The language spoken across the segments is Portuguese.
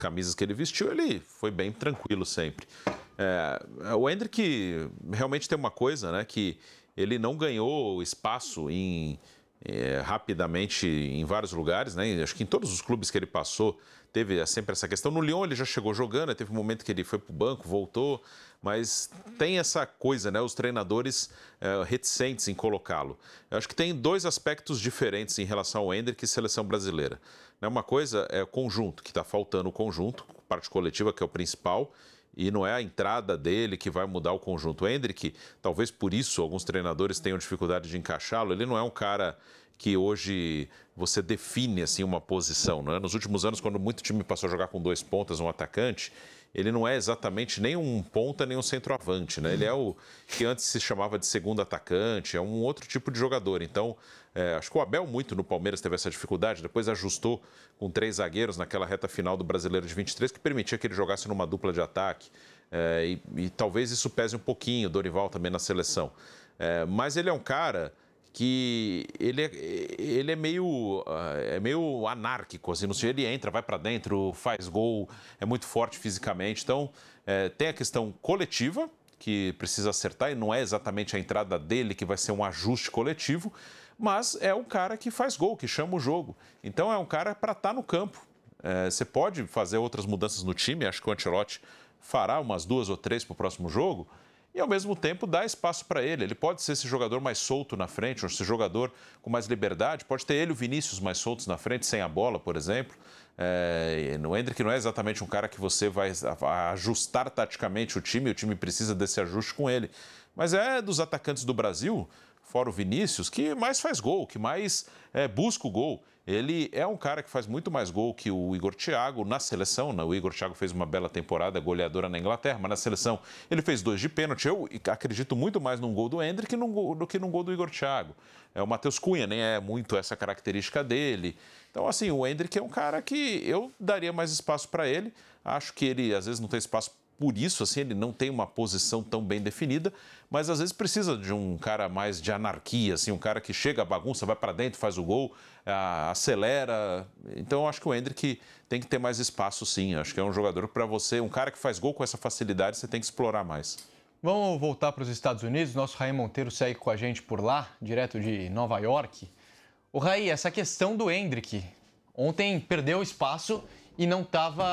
camisas que ele vestiu, ele foi bem tranquilo sempre. O Endrick realmente tem uma coisa, né, que ele não ganhou espaço rapidamente em vários lugares, né? Acho que em todos os clubes que ele passou teve sempre essa questão. No Lyon ele já chegou jogando, teve um momento que ele foi para o banco, voltou, mas tem essa coisa, né? Os treinadores reticentes em colocá-lo. Eu acho que tem dois aspectos diferentes em relação ao Endrick e seleção brasileira. Uma coisa é o conjunto, que está faltando o conjunto, parte coletiva que é o principal, e não é a entrada dele que vai mudar o conjunto. O Endrick, talvez por isso alguns treinadores tenham dificuldade de encaixá-lo, ele não é um cara que hoje você define assim uma posição, né? Nos últimos anos, quando muito time passou a jogar com 2 pontas, um atacante, ele não é exatamente nem um ponta nem um centroavante, né? Ele é o que antes se chamava de segundo atacante, é um outro tipo de jogador. Então, acho que o Abel muito no Palmeiras teve essa dificuldade, depois ajustou com 3 zagueiros naquela reta final do Brasileiro de 23, que permitia que ele jogasse numa dupla de ataque. E talvez isso pese um pouquinho, Dorival também na seleção. Mas ele é um cara que ele é meio anárquico, assim, no sentido, ele entra, vai para dentro, faz gol, é muito forte fisicamente. Então, tem a questão coletiva, que precisa acertar, e não é exatamente a entrada dele que vai ser um ajuste coletivo, mas é um cara que faz gol, que chama o jogo. Então, é um cara para estar no campo. Você pode fazer outras mudanças no time, acho que o Ancelotti fará umas 2 ou 3 para o próximo jogo, e ao mesmo tempo dá espaço para ele. Ele pode ser esse jogador mais solto na frente, ou esse jogador com mais liberdade. Pode ter ele e o Vinícius mais soltos na frente, sem a bola, por exemplo. O Endrick não é exatamente um cara que você vai ajustar taticamente o time precisa desse ajuste com ele. Mas é dos atacantes do Brasil, fora o Vinícius, que mais faz gol, que mais busca o gol. Ele é um cara que faz muito mais gol que o Igor Thiago na seleção. O Igor Thiago fez uma bela temporada, goleadora na Inglaterra, mas na seleção ele fez 2 de pênalti. Eu acredito muito mais num gol do Endrick do que num gol do Igor Thiago. O Matheus Cunha nem é muito essa característica dele. Então, assim, o Endrick é um cara que eu daria mais espaço para ele. Acho que ele, às vezes, não tem espaço por isso, assim, ele não tem uma posição tão bem definida, mas às vezes precisa de um cara mais de anarquia, assim, um cara que chega, bagunça, vai para dentro, faz o gol, acelera. Então eu acho que o Endrick tem que ter mais espaço, sim. Acho que é um jogador para você, um cara que faz gol com essa facilidade, você tem que explorar mais. Vamos voltar para os Estados Unidos. Nosso Raí Monteiro segue com a gente por lá, direto de Nova York. O Raí, essa questão do Endrick, ontem perdeu espaço e não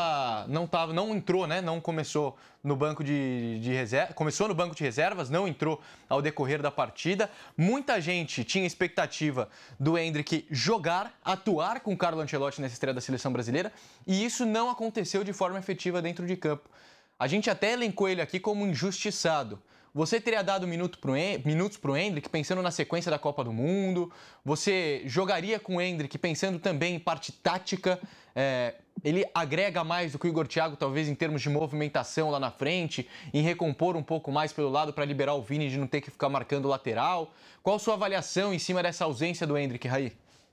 entrou, né? Não começou no banco de reserva, começou no banco de reservas, não entrou ao decorrer da partida. Muita gente tinha expectativa do Endrick jogar, atuar com o Carlo Ancelotti nessa estreia da seleção brasileira, e isso não aconteceu de forma efetiva dentro de campo. A gente até elencou ele aqui como injustiçado. Você teria dado minutos para o Endrick pensando na sequência da Copa do Mundo? Você jogaria com o Endrick pensando também em parte tática? Ele agrega mais do que o Igor Thiago, talvez em termos de movimentação lá na frente, em recompor um pouco mais pelo lado para liberar o Vini de não ter que ficar marcando o lateral. Qual a sua avaliação em cima dessa ausência do Endrick, Raí?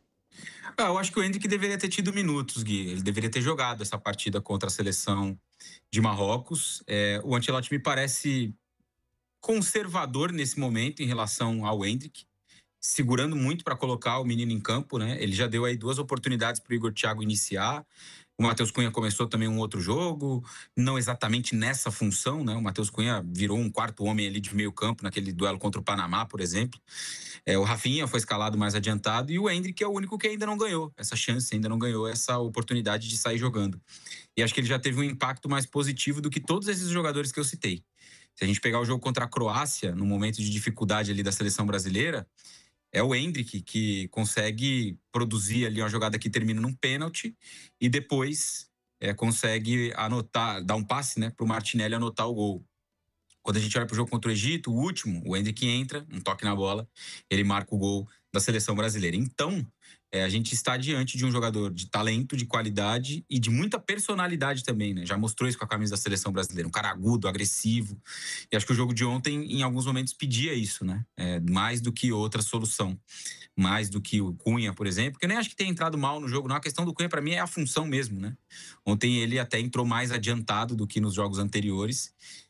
Eu acho que o Endrick deveria ter tido minutos, Gui. Ele deveria ter jogado essa partida contra a seleção de Marrocos. O Ancelotti me parece conservador nesse momento em relação ao Endrick, segurando muito para colocar o menino em campo, né? Ele já deu aí 2 oportunidades para o Igor Thiago iniciar. O Matheus Cunha começou também um outro jogo, não exatamente nessa função, né? O Matheus Cunha virou um 4º homem ali de meio campo naquele duelo contra o Panamá, por exemplo. O Rafinha foi escalado mais adiantado e o Endrick é o único que ainda não ganhou essa chance, ainda não ganhou essa oportunidade de sair jogando. E acho que ele já teve um impacto mais positivo do que todos esses jogadores que eu citei. Se a gente pegar o jogo contra a Croácia, no momento de dificuldade ali da seleção brasileira, é o Endrick que consegue produzir ali uma jogada que termina num pênalti e depois consegue anotar, dar um passe, né, para o Martinelli anotar o gol. Quando a gente olha para o jogo contra o Egito, o último, o Endrick entra, um toque na bola, ele marca o gol da seleção brasileira. Então, a gente está diante de um jogador de talento, de qualidade e de muita personalidade também, né? Já mostrou isso com a camisa da seleção brasileira. Um cara agudo, agressivo. E acho que o jogo de ontem, em alguns momentos, pedia isso, né? Mais do que outra solução. Mais do que o Cunha, por exemplo. Que eu nem acho que tenha entrado mal no jogo, não. A questão do Cunha, para mim, é a função mesmo, né? Ontem ele até entrou mais adiantado do que nos jogos anteriores.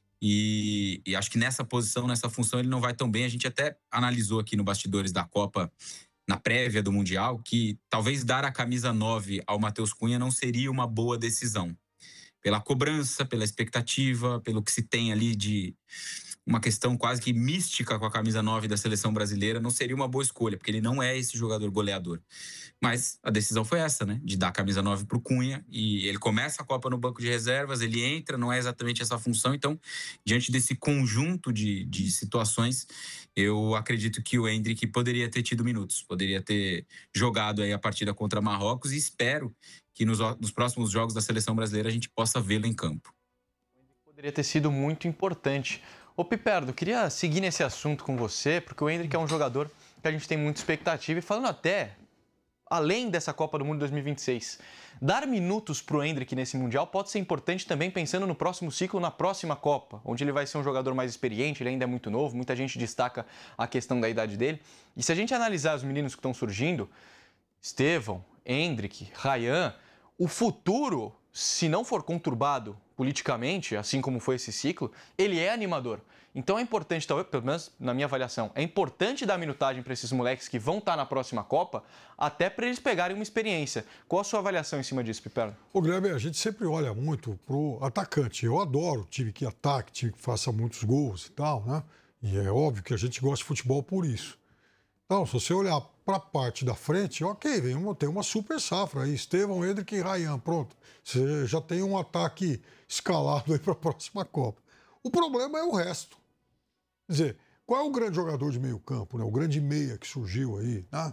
E acho que nessa posição, nessa função, ele não vai tão bem. A gente até analisou aqui no Bastidores da Copa, na prévia do Mundial, que talvez dar a camisa 9 ao Matheus Cunha não seria uma boa decisão. pela cobrança, pela expectativa, pelo que se tem ali de uma questão quase que mística com a camisa 9 da seleção brasileira, não seria uma boa escolha, porque ele não é esse jogador goleador. Mas a decisão foi essa, né? De dar a camisa 9 para o Cunha, e ele começa a Copa no banco de reservas, ele entra, não é exatamente essa função, então, diante desse conjunto de situações, eu acredito que o Endrick poderia ter tido minutos, poderia ter jogado aí a partida contra Marrocos, e espero que nos próximos jogos da seleção brasileira a gente possa vê-lo em campo. Poderia ter sido muito importante. Ô Piperno, queria seguir nesse assunto com você, porque o Endrick é um jogador que a gente tem muita expectativa, e falando até além dessa Copa do Mundo 2026, dar minutos para o Endrick nesse Mundial pode ser importante também pensando no próximo ciclo, na próxima Copa, onde ele vai ser um jogador mais experiente, ele ainda é muito novo, muita gente destaca a questão da idade dele. E se a gente analisar os meninos que estão surgindo, Estevão, Endrick, Ryan, o futuro, se não for conturbado politicamente, assim como foi esse ciclo, ele é animador. Então é importante, talvez, pelo menos na minha avaliação, é importante dar minutagem para esses moleques que vão estar na próxima Copa, até para eles pegarem uma experiência. Qual a sua avaliação em cima disso, Piperno? Ô, Guilherme, a gente sempre olha muito pro atacante. Eu adoro time que ataque, time que faça muitos gols e tal, né? E é óbvio que a gente gosta de futebol por isso. Então, se você olhar para a parte da frente, ok, tem uma super safra aí, Estevão, Endrick e Ryan, pronto. Você já tem um ataque escalado aí para a próxima Copa. O problema é o resto. Quer dizer, qual é o grande jogador de meio campo, né? O grande meia que surgiu aí, né?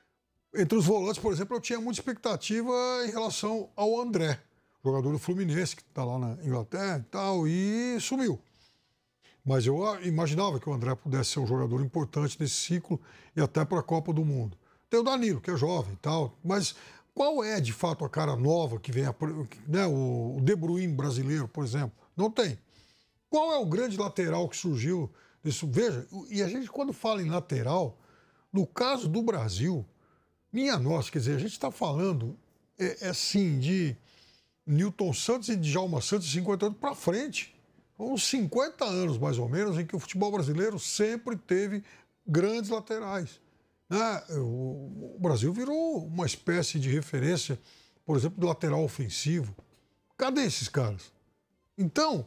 Entre os volantes, por exemplo, eu tinha muita expectativa em relação ao André, jogador do Fluminense, que está lá na Inglaterra e tal, e sumiu. Mas eu imaginava que o André pudesse ser um jogador importante nesse ciclo e até para a Copa do Mundo. Tem o Danilo, que é jovem e tal, mas qual é, de fato, a cara nova que vem, né, o De Bruyne brasileiro, por exemplo? Não tem. Qual é o grande lateral que surgiu disso? Veja, e a gente, quando fala em lateral, no caso do Brasil, minha nossa, quer dizer, a gente está falando, assim, de Nilton Santos e Djalma Santos de 50 anos para frente. Uns 50 anos, mais ou menos, em que o futebol brasileiro sempre teve grandes laterais. Né? O Brasil virou uma espécie de referência, por exemplo, do lateral ofensivo. Cadê esses caras? Então,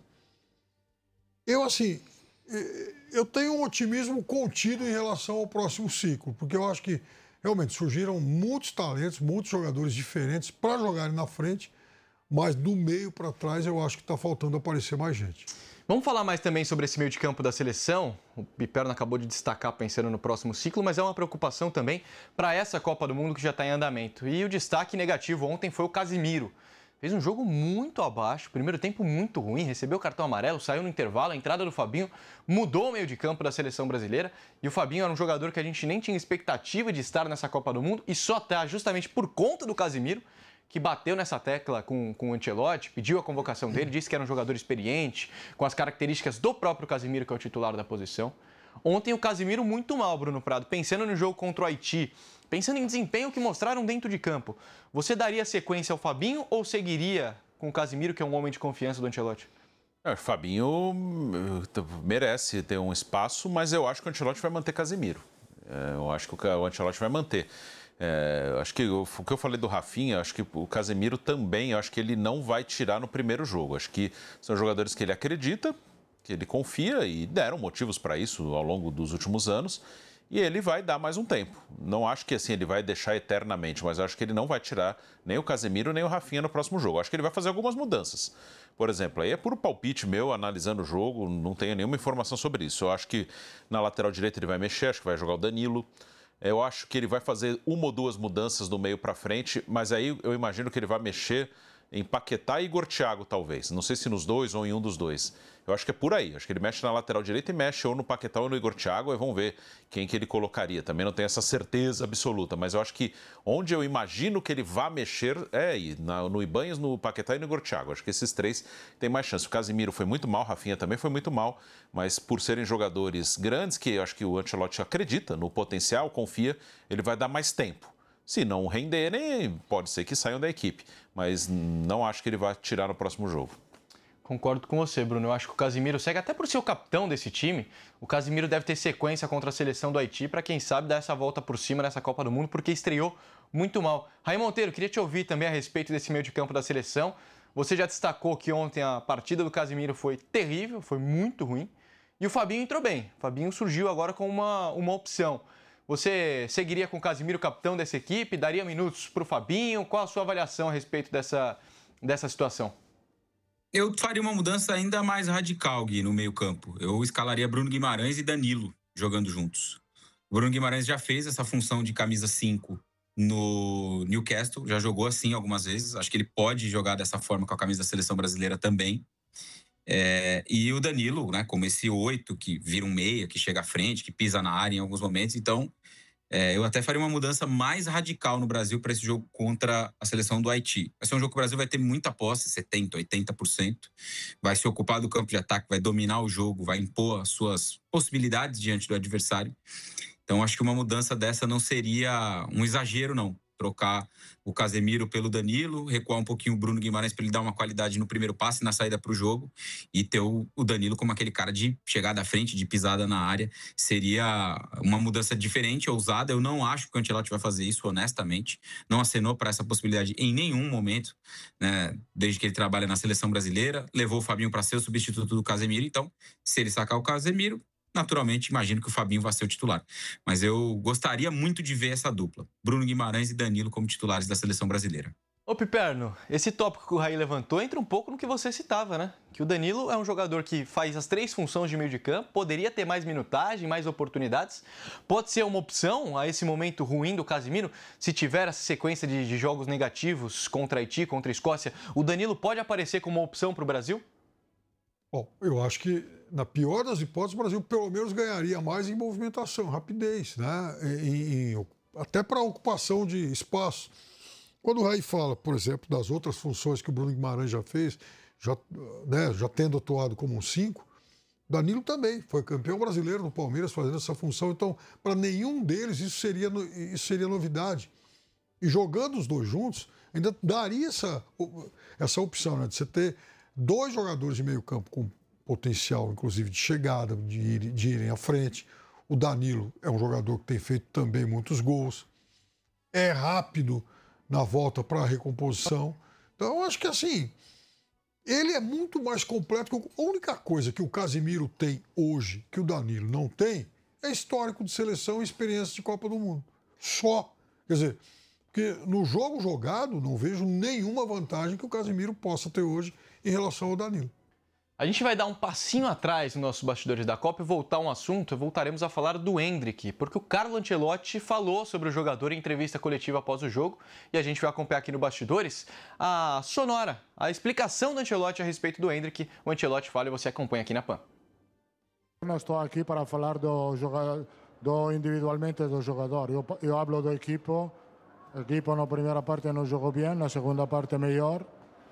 eu tenho um otimismo contido em relação ao próximo ciclo, porque eu acho que realmente surgiram muitos talentos, muitos jogadores diferentes para jogarem na frente, mas do meio para trás eu acho que está faltando aparecer mais gente. Vamos falar mais também sobre esse meio de campo da seleção. O Piperno acabou de destacar pensando no próximo ciclo, mas é uma preocupação também para essa Copa do Mundo que já está em andamento. E o destaque negativo ontem foi o Casimiro. Fez um jogo muito abaixo, primeiro tempo muito ruim, recebeu o cartão amarelo, saiu no intervalo, a entrada do Fabinho mudou o meio de campo da seleção brasileira. E o Fabinho era um jogador que a gente nem tinha expectativa de estar nessa Copa do Mundo e só está justamente por conta do Casimiro, que bateu nessa tecla com o Ancelotti, pediu a convocação dele, disse que era um jogador experiente, com as características do próprio Casimiro, que é o titular da posição. Ontem o Casimiro muito mal, Bruno Prado, pensando no jogo contra o Haiti, pensando em desempenho que mostraram dentro de campo. Você daria sequência ao Fabinho ou seguiria com o Casimiro, que é um homem de confiança do Ancelotti? O Fabinho merece ter um espaço, mas eu acho que o Ancelotti vai manter Casimiro. Eu acho que o Ancelotti vai manter. Acho que o que eu falei do Rafinha, acho que o Casemiro também, acho que ele não vai tirar no primeiro jogo. Acho que são jogadores que ele acredita, que ele confia e deram motivos para isso ao longo dos últimos anos. E ele vai dar mais um tempo. Não acho que assim ele vai deixar eternamente, mas acho que ele não vai tirar nem o Casemiro nem o Rafinha no próximo jogo. Acho que ele vai fazer algumas mudanças. Por exemplo, aí é puro palpite meu, analisando o jogo, não tenho nenhuma informação sobre isso. Eu acho que na lateral direita ele vai mexer, acho que vai jogar o Danilo. Eu acho que ele vai fazer uma ou duas mudanças do meio para frente, mas aí eu imagino que ele vai mexer em Paquetá e Igor Thiago, talvez. Não sei se nos dois ou em um dos dois. Eu acho que é por aí. Acho que ele mexe na lateral direita e mexe ou no Paquetá ou no Igor Thiago. E vamos ver quem que ele colocaria. Também não tenho essa certeza absoluta, mas eu acho que onde eu imagino que ele vá mexer é aí, no Ibanez, no Paquetá e no Igor Thiago. Acho que esses três têm mais chance. O Casimiro foi muito mal, o Rafinha também foi muito mal, mas por serem jogadores grandes, que eu acho que o Ancelotti acredita no potencial, confia, ele vai dar mais tempo. Se não renderem, pode ser que saiam da equipe, mas não acho que ele vai tirar no próximo jogo. Concordo com você, Bruno. Eu acho que o Casimiro segue, até por ser o capitão desse time, o Casimiro deve ter sequência contra a seleção do Haiti para, quem sabe, dar essa volta por cima nessa Copa do Mundo, porque estreou muito mal. Raí Monteiro, queria te ouvir também a respeito desse meio de campo da seleção. Você já destacou que ontem a partida do Casemiro foi terrível, foi muito ruim. E o Fabinho entrou bem. O Fabinho surgiu agora com uma opção. Você seguiria com o Casemiro, capitão dessa equipe? Daria minutos para o Fabinho? Qual a sua avaliação a respeito dessa situação? Eu faria uma mudança ainda mais radical, Gui, no meio-campo. Eu escalaria Bruno Guimarães e Danilo jogando juntos. O Bruno Guimarães já fez essa função de camisa 5 no Newcastle, já jogou assim algumas vezes. Acho que ele pode jogar dessa forma com a camisa da seleção brasileira também. E o Danilo, né, como esse 8 que vira um meia, que chega à frente, que pisa na área em alguns momentos. Então, eu até faria uma mudança mais radical no Brasil para esse jogo contra a seleção do Haiti. Vai ser um jogo que o Brasil vai ter muita posse, 70%, 80%. Vai se ocupar do campo de ataque, vai dominar o jogo, vai impor as suas possibilidades diante do adversário. Então, acho que uma mudança dessa não seria um exagero, não. Trocar o Casemiro pelo Danilo, recuar um pouquinho o Bruno Guimarães para ele dar uma qualidade no primeiro passe, na saída para o jogo, e ter o Danilo como aquele cara de chegada à frente, de pisada na área. Seria uma mudança diferente, ousada. Eu não acho que o Ancelotti vai fazer isso, honestamente. Não acenou para essa possibilidade em nenhum momento, né, desde que ele trabalha na seleção brasileira. Levou o Fabinho para ser o substituto do Casemiro. Então, se ele sacar o Casemiro, naturalmente, imagino que o Fabinho vai ser o titular. Mas eu gostaria muito de ver essa dupla, Bruno Guimarães e Danilo, como titulares da seleção brasileira. Ô Piperno, esse tópico que o Raí levantou entra um pouco no que você citava, né? Que o Danilo é um jogador que faz as 3 funções de meio de campo, poderia ter mais minutagem, mais oportunidades. Pode ser uma opção a esse momento ruim do Casemiro, se tiver essa sequência de jogos negativos contra Haiti, contra a Escócia, o Danilo pode aparecer como uma opção para o Brasil? Bom, eu acho que, na pior das hipóteses, o Brasil pelo menos ganharia mais em movimentação, rapidez, né? Até para ocupação de espaço. Quando o Raí fala, por exemplo, das outras funções que o Bruno Guimarães já fez, já tendo atuado como um 5, Danilo também foi campeão brasileiro no Palmeiras fazendo essa função. Então, para nenhum deles isso seria novidade. E jogando os dois juntos, ainda daria essa opção, né, de você ter 2 jogadores de meio campo com potencial, inclusive, de chegada, de irem à frente. O Danilo é um jogador que tem feito também muitos gols. É rápido na volta para a recomposição. Então, eu acho que, assim, ele é muito mais completo. A única coisa que o Casemiro tem hoje, que o Danilo não tem, é histórico de seleção e experiência de Copa do Mundo. Só. Quer dizer, porque no jogo jogado, não vejo nenhuma vantagem que o Casemiro possa ter hoje em relação ao Danilo. A gente vai dar um passinho atrás no nosso Bastidores da Copa e voltar a um assunto. Voltaremos a falar do Endrick, porque o Carlo Ancelotti falou sobre o jogador em entrevista coletiva após o jogo e a gente vai acompanhar aqui no Bastidores a sonora, a explicação do Ancelotti a respeito do Endrick. O Ancelotti fala e você acompanha aqui na PAN. Não estou aqui para falar individualmente do jogador. Eu hablo do equipo. O equipo na primeira parte não jogou bem, na segunda parte melhor.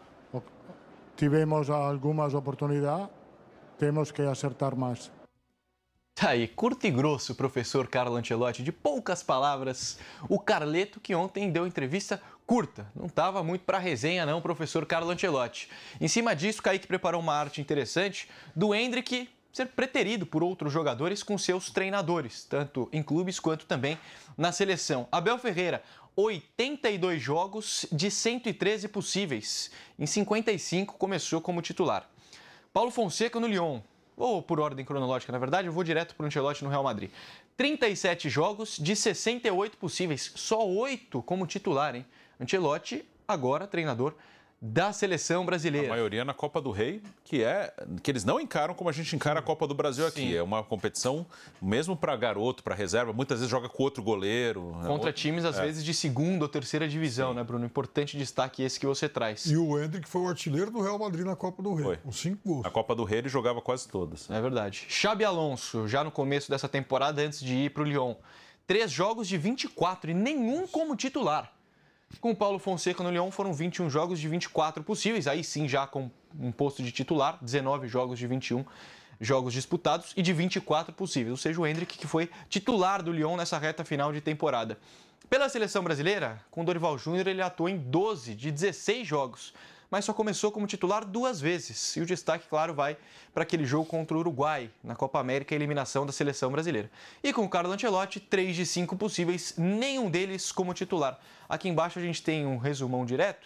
Tivemos algumas oportunidades, temos que acertar mais. Tá aí, curto e grosso, professor Carlo Ancelotti, de poucas palavras. O Carleto, que ontem deu entrevista curta, não estava muito para resenha não, professor Carlo Ancelotti. Em cima disso, Kaique preparou uma arte interessante do Endrick ser preterido por outros jogadores com seus treinadores, tanto em clubes quanto também na seleção. Abel Ferreira, 82 jogos de 113 possíveis. Em 55 começou como titular. Paulo Fonseca no Lyon, ou por ordem cronológica, na verdade, eu vou direto para o Ancelotti no Real Madrid. 37 jogos de 68 possíveis, só 8 como titular, hein? Ancelotti, agora treinador da seleção brasileira. A maioria na Copa do Rei, que eles não encaram como a gente encara a Copa do Brasil aqui. Sim. É uma competição mesmo para garoto, para reserva. Muitas vezes joga com outro goleiro. Contra times, às vezes, de segunda ou terceira divisão, né, Bruno? Importante destaque esse que você traz. E o Endrick foi o artilheiro do Real Madrid na Copa do Rei, foi. Com 5 gols. Na Copa do Rei ele jogava quase todas. É verdade. Xabi Alonso, já no começo dessa temporada, antes de ir para o Lyon. 3 jogos de 24 e nenhum como titular. Com o Paulo Fonseca no Lyon foram 21 jogos de 24 possíveis, aí sim já com um posto de titular, 19 jogos de 21 jogos disputados e de 24 possíveis, ou seja, o Endrick que foi titular do Lyon nessa reta final de temporada. Pela seleção brasileira, com o Dorival Júnior ele atuou em 12 de 16 jogos, mas só começou como titular 2 vezes. E o destaque, claro, vai para aquele jogo contra o Uruguai, na Copa América, a eliminação da seleção brasileira. E com o Carlo Ancelotti, 3 de 5 possíveis, nenhum deles como titular. Aqui embaixo a gente tem um resumão direto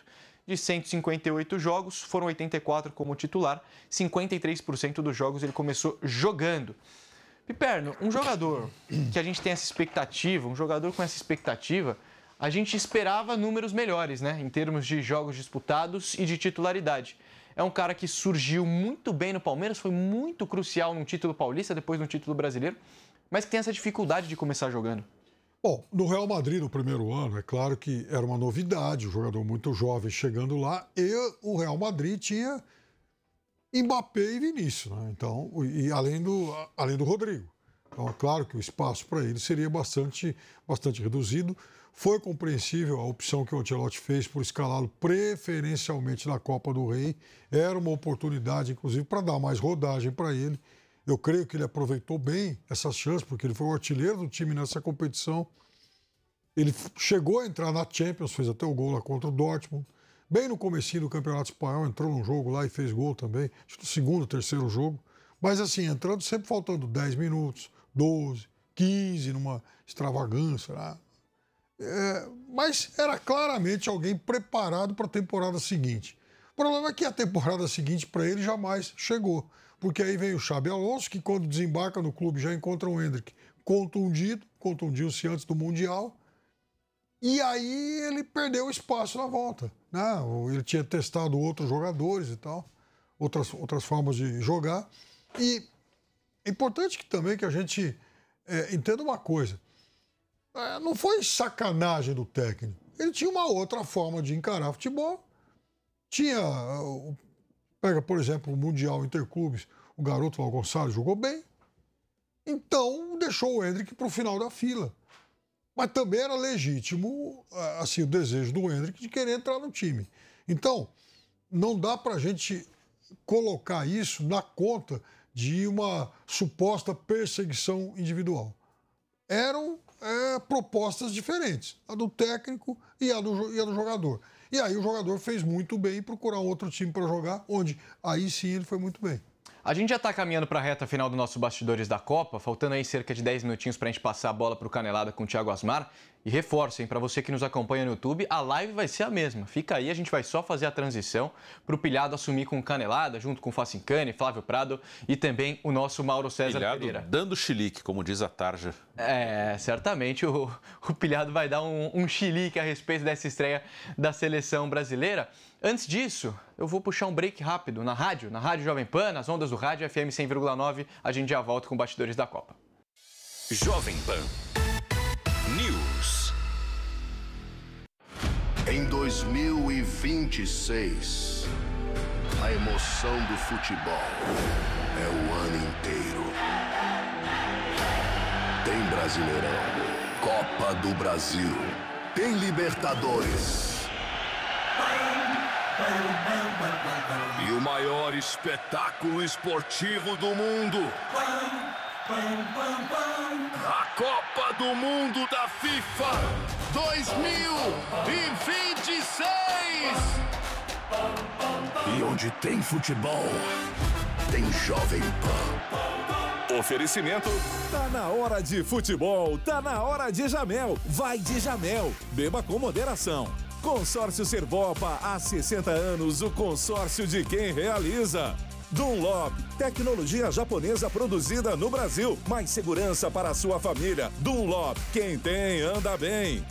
de 158 jogos, foram 84 como titular, 53% dos jogos ele começou jogando. Piperno, um jogador que a gente tem essa expectativa, um jogador com essa expectativa, a gente esperava números melhores, né? Em termos de jogos disputados e de titularidade. É um cara que surgiu muito bem no Palmeiras, foi muito crucial no título paulista, depois no título brasileiro, mas que tem essa dificuldade de começar jogando. Bom, no Real Madrid, no primeiro ano, é claro que era uma novidade, um jogador muito jovem chegando lá, e o Real Madrid tinha Mbappé e Vinícius, né? Então, e além do Rodrigo. Então, é claro que o espaço para ele seria bastante reduzido. Foi compreensível a opção que o Ancelotti fez por escalá-lo preferencialmente na Copa do Rei. Era uma oportunidade, inclusive, para dar mais rodagem para ele. Eu creio que ele aproveitou bem essa chance, porque ele foi o artilheiro do time nessa competição. Ele chegou a entrar na Champions, fez até o gol lá contra o Dortmund. Bem no comecinho do Campeonato Espanhol, entrou num jogo lá e fez gol também. Acho que no segundo, terceiro jogo. Mas assim, entrando sempre faltando 10 minutos, 12, 15, numa extravagância, né? Mas era claramente alguém preparado para a temporada seguinte. O problema é que a temporada seguinte para ele jamais chegou, porque aí vem o Xabi Alonso, que quando desembarca no clube já encontra o Endrick contundiu-se antes do Mundial, e aí ele perdeu espaço na volta, né? Ele tinha testado outros jogadores e tal, outras formas de jogar, e é importante também que a gente entenda uma coisa. Não foi sacanagem do técnico. Ele tinha uma outra forma de encarar futebol. Pega, por exemplo, o Mundial Interclubes, o garoto lá, o Gonçalves, jogou bem. Então, deixou o Endrick para o final da fila. Mas também era legítimo assim, o desejo do Endrick de querer entrar no time. Então, não dá para a gente colocar isso na conta de uma suposta perseguição individual. Eram propostas diferentes, a do técnico e a do jogador. E aí o jogador fez muito bem em procurar outro time para jogar, onde aí sim ele foi muito bem. A gente já está caminhando para a reta final do nosso Bastidores da Copa, faltando aí cerca de 10 minutinhos para a gente passar a bola para o Canelada com o Thiago Asmar. E reforço, hein, para você que nos acompanha no YouTube, a live vai ser a mesma. Fica aí, a gente vai só fazer a transição para o Pilhado assumir com o Canelada, junto com o Facincani, Flávio Prado e também o nosso Mauro César Pereira. Dando chilique, como diz a Tarja. Certamente o Pilhado vai dar um chilique a respeito dessa estreia da seleção brasileira. Antes disso, eu vou puxar um break rápido na Rádio Jovem Pan, nas ondas do rádio FM 100,9. A gente já volta com Bastidores da Copa. Jovem Pan News. Em 2026, a emoção do futebol é o ano inteiro. Tem Brasileirão, Copa do Brasil, tem Libertadores. E o maior espetáculo esportivo do mundo. A Copa do Mundo da FIFA 2026. E onde tem futebol, tem Jovem Pan. Oferecimento. Tá na hora de futebol, tá na hora de Jamel. Vai de Jamel. Beba com moderação. Consórcio Servopa, há 60 anos, o consórcio de quem realiza. Dunlop, tecnologia japonesa produzida no Brasil, mais segurança para a sua família. Dunlop, quem tem, anda bem.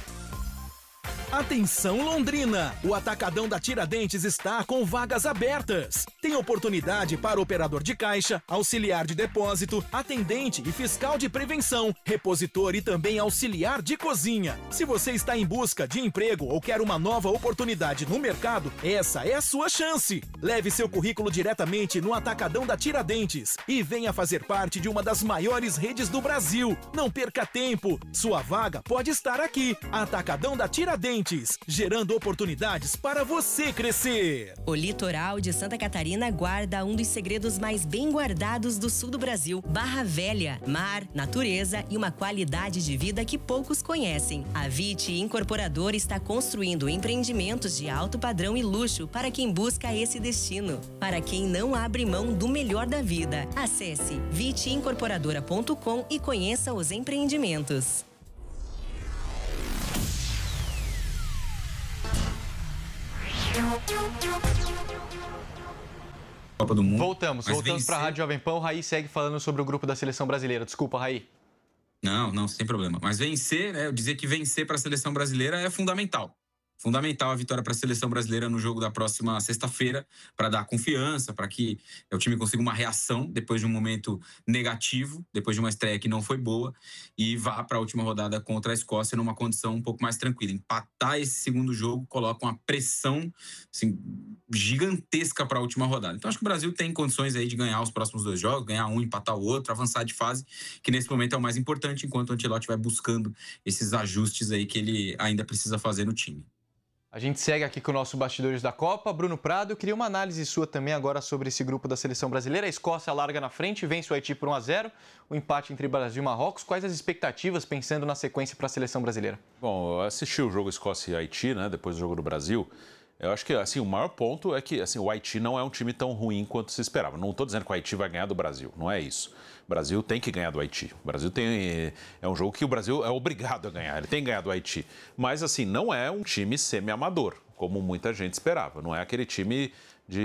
Atenção Londrina! O Atacadão da Tiradentes está com vagas abertas. Tem oportunidade para operador de caixa, auxiliar de depósito, atendente e fiscal de prevenção, repositor e também auxiliar de cozinha. Se você está em busca de emprego ou quer uma nova oportunidade no mercado, essa é a sua chance. Leve seu currículo diretamente no Atacadão da Tiradentes e venha fazer parte de uma das maiores redes do Brasil. Não perca tempo, sua vaga pode estar aqui. Atacadão da Tiradentes, gerando oportunidades para você crescer. O litoral de Santa Catarina guarda um dos segredos mais bem guardados do sul do Brasil. Barra Velha, mar, natureza e uma qualidade de vida que poucos conhecem. A Vite Incorporadora está construindo empreendimentos de alto padrão e luxo para quem busca esse destino. Para quem não abre mão do melhor da vida. Acesse viteincorporadora.com e conheça os empreendimentos. Copa do Mundo. Voltamos para a Rádio Jovem Pan. O Raí segue falando sobre o grupo da seleção brasileira. Desculpa, Raí. Não, sem problema. Mas vencer, né? Eu dizer que vencer para a seleção brasileira é fundamental. Fundamental a vitória para a seleção brasileira no jogo da próxima sexta-feira, para dar confiança, para que o time consiga uma reação depois de um momento negativo, depois de uma estreia que não foi boa, e vá para a última rodada contra a Escócia numa condição um pouco mais tranquila. Empatar esse segundo jogo coloca uma pressão assim, gigantesca para a última rodada. Então acho que o Brasil tem condições aí de ganhar os próximos 2 jogos, ganhar um, empatar o outro, avançar de fase, que nesse momento é o mais importante, enquanto o Ancelotti vai buscando esses ajustes aí que ele ainda precisa fazer no time. A gente segue aqui com o nosso Bastidores da Copa. Bruno Prado, eu queria uma análise sua também agora sobre esse grupo da seleção brasileira. A Escócia larga na frente, vence o Haiti por 1-0, o empate entre Brasil e Marrocos. Quais as expectativas pensando na sequência para a seleção brasileira? Bom, eu assisti o jogo Escócia e Haiti, né, depois do jogo do Brasil. Eu acho que assim, o maior ponto é que assim, o Haiti não é um time tão ruim quanto se esperava. Não estou dizendo que o Haiti vai ganhar do Brasil, não é isso. O Brasil tem que ganhar do Haiti. O Brasil é um jogo que o Brasil é obrigado a ganhar. Ele tem que ganhar do Haiti. Mas assim, não é um time semi-amador, como muita gente esperava. Não é aquele time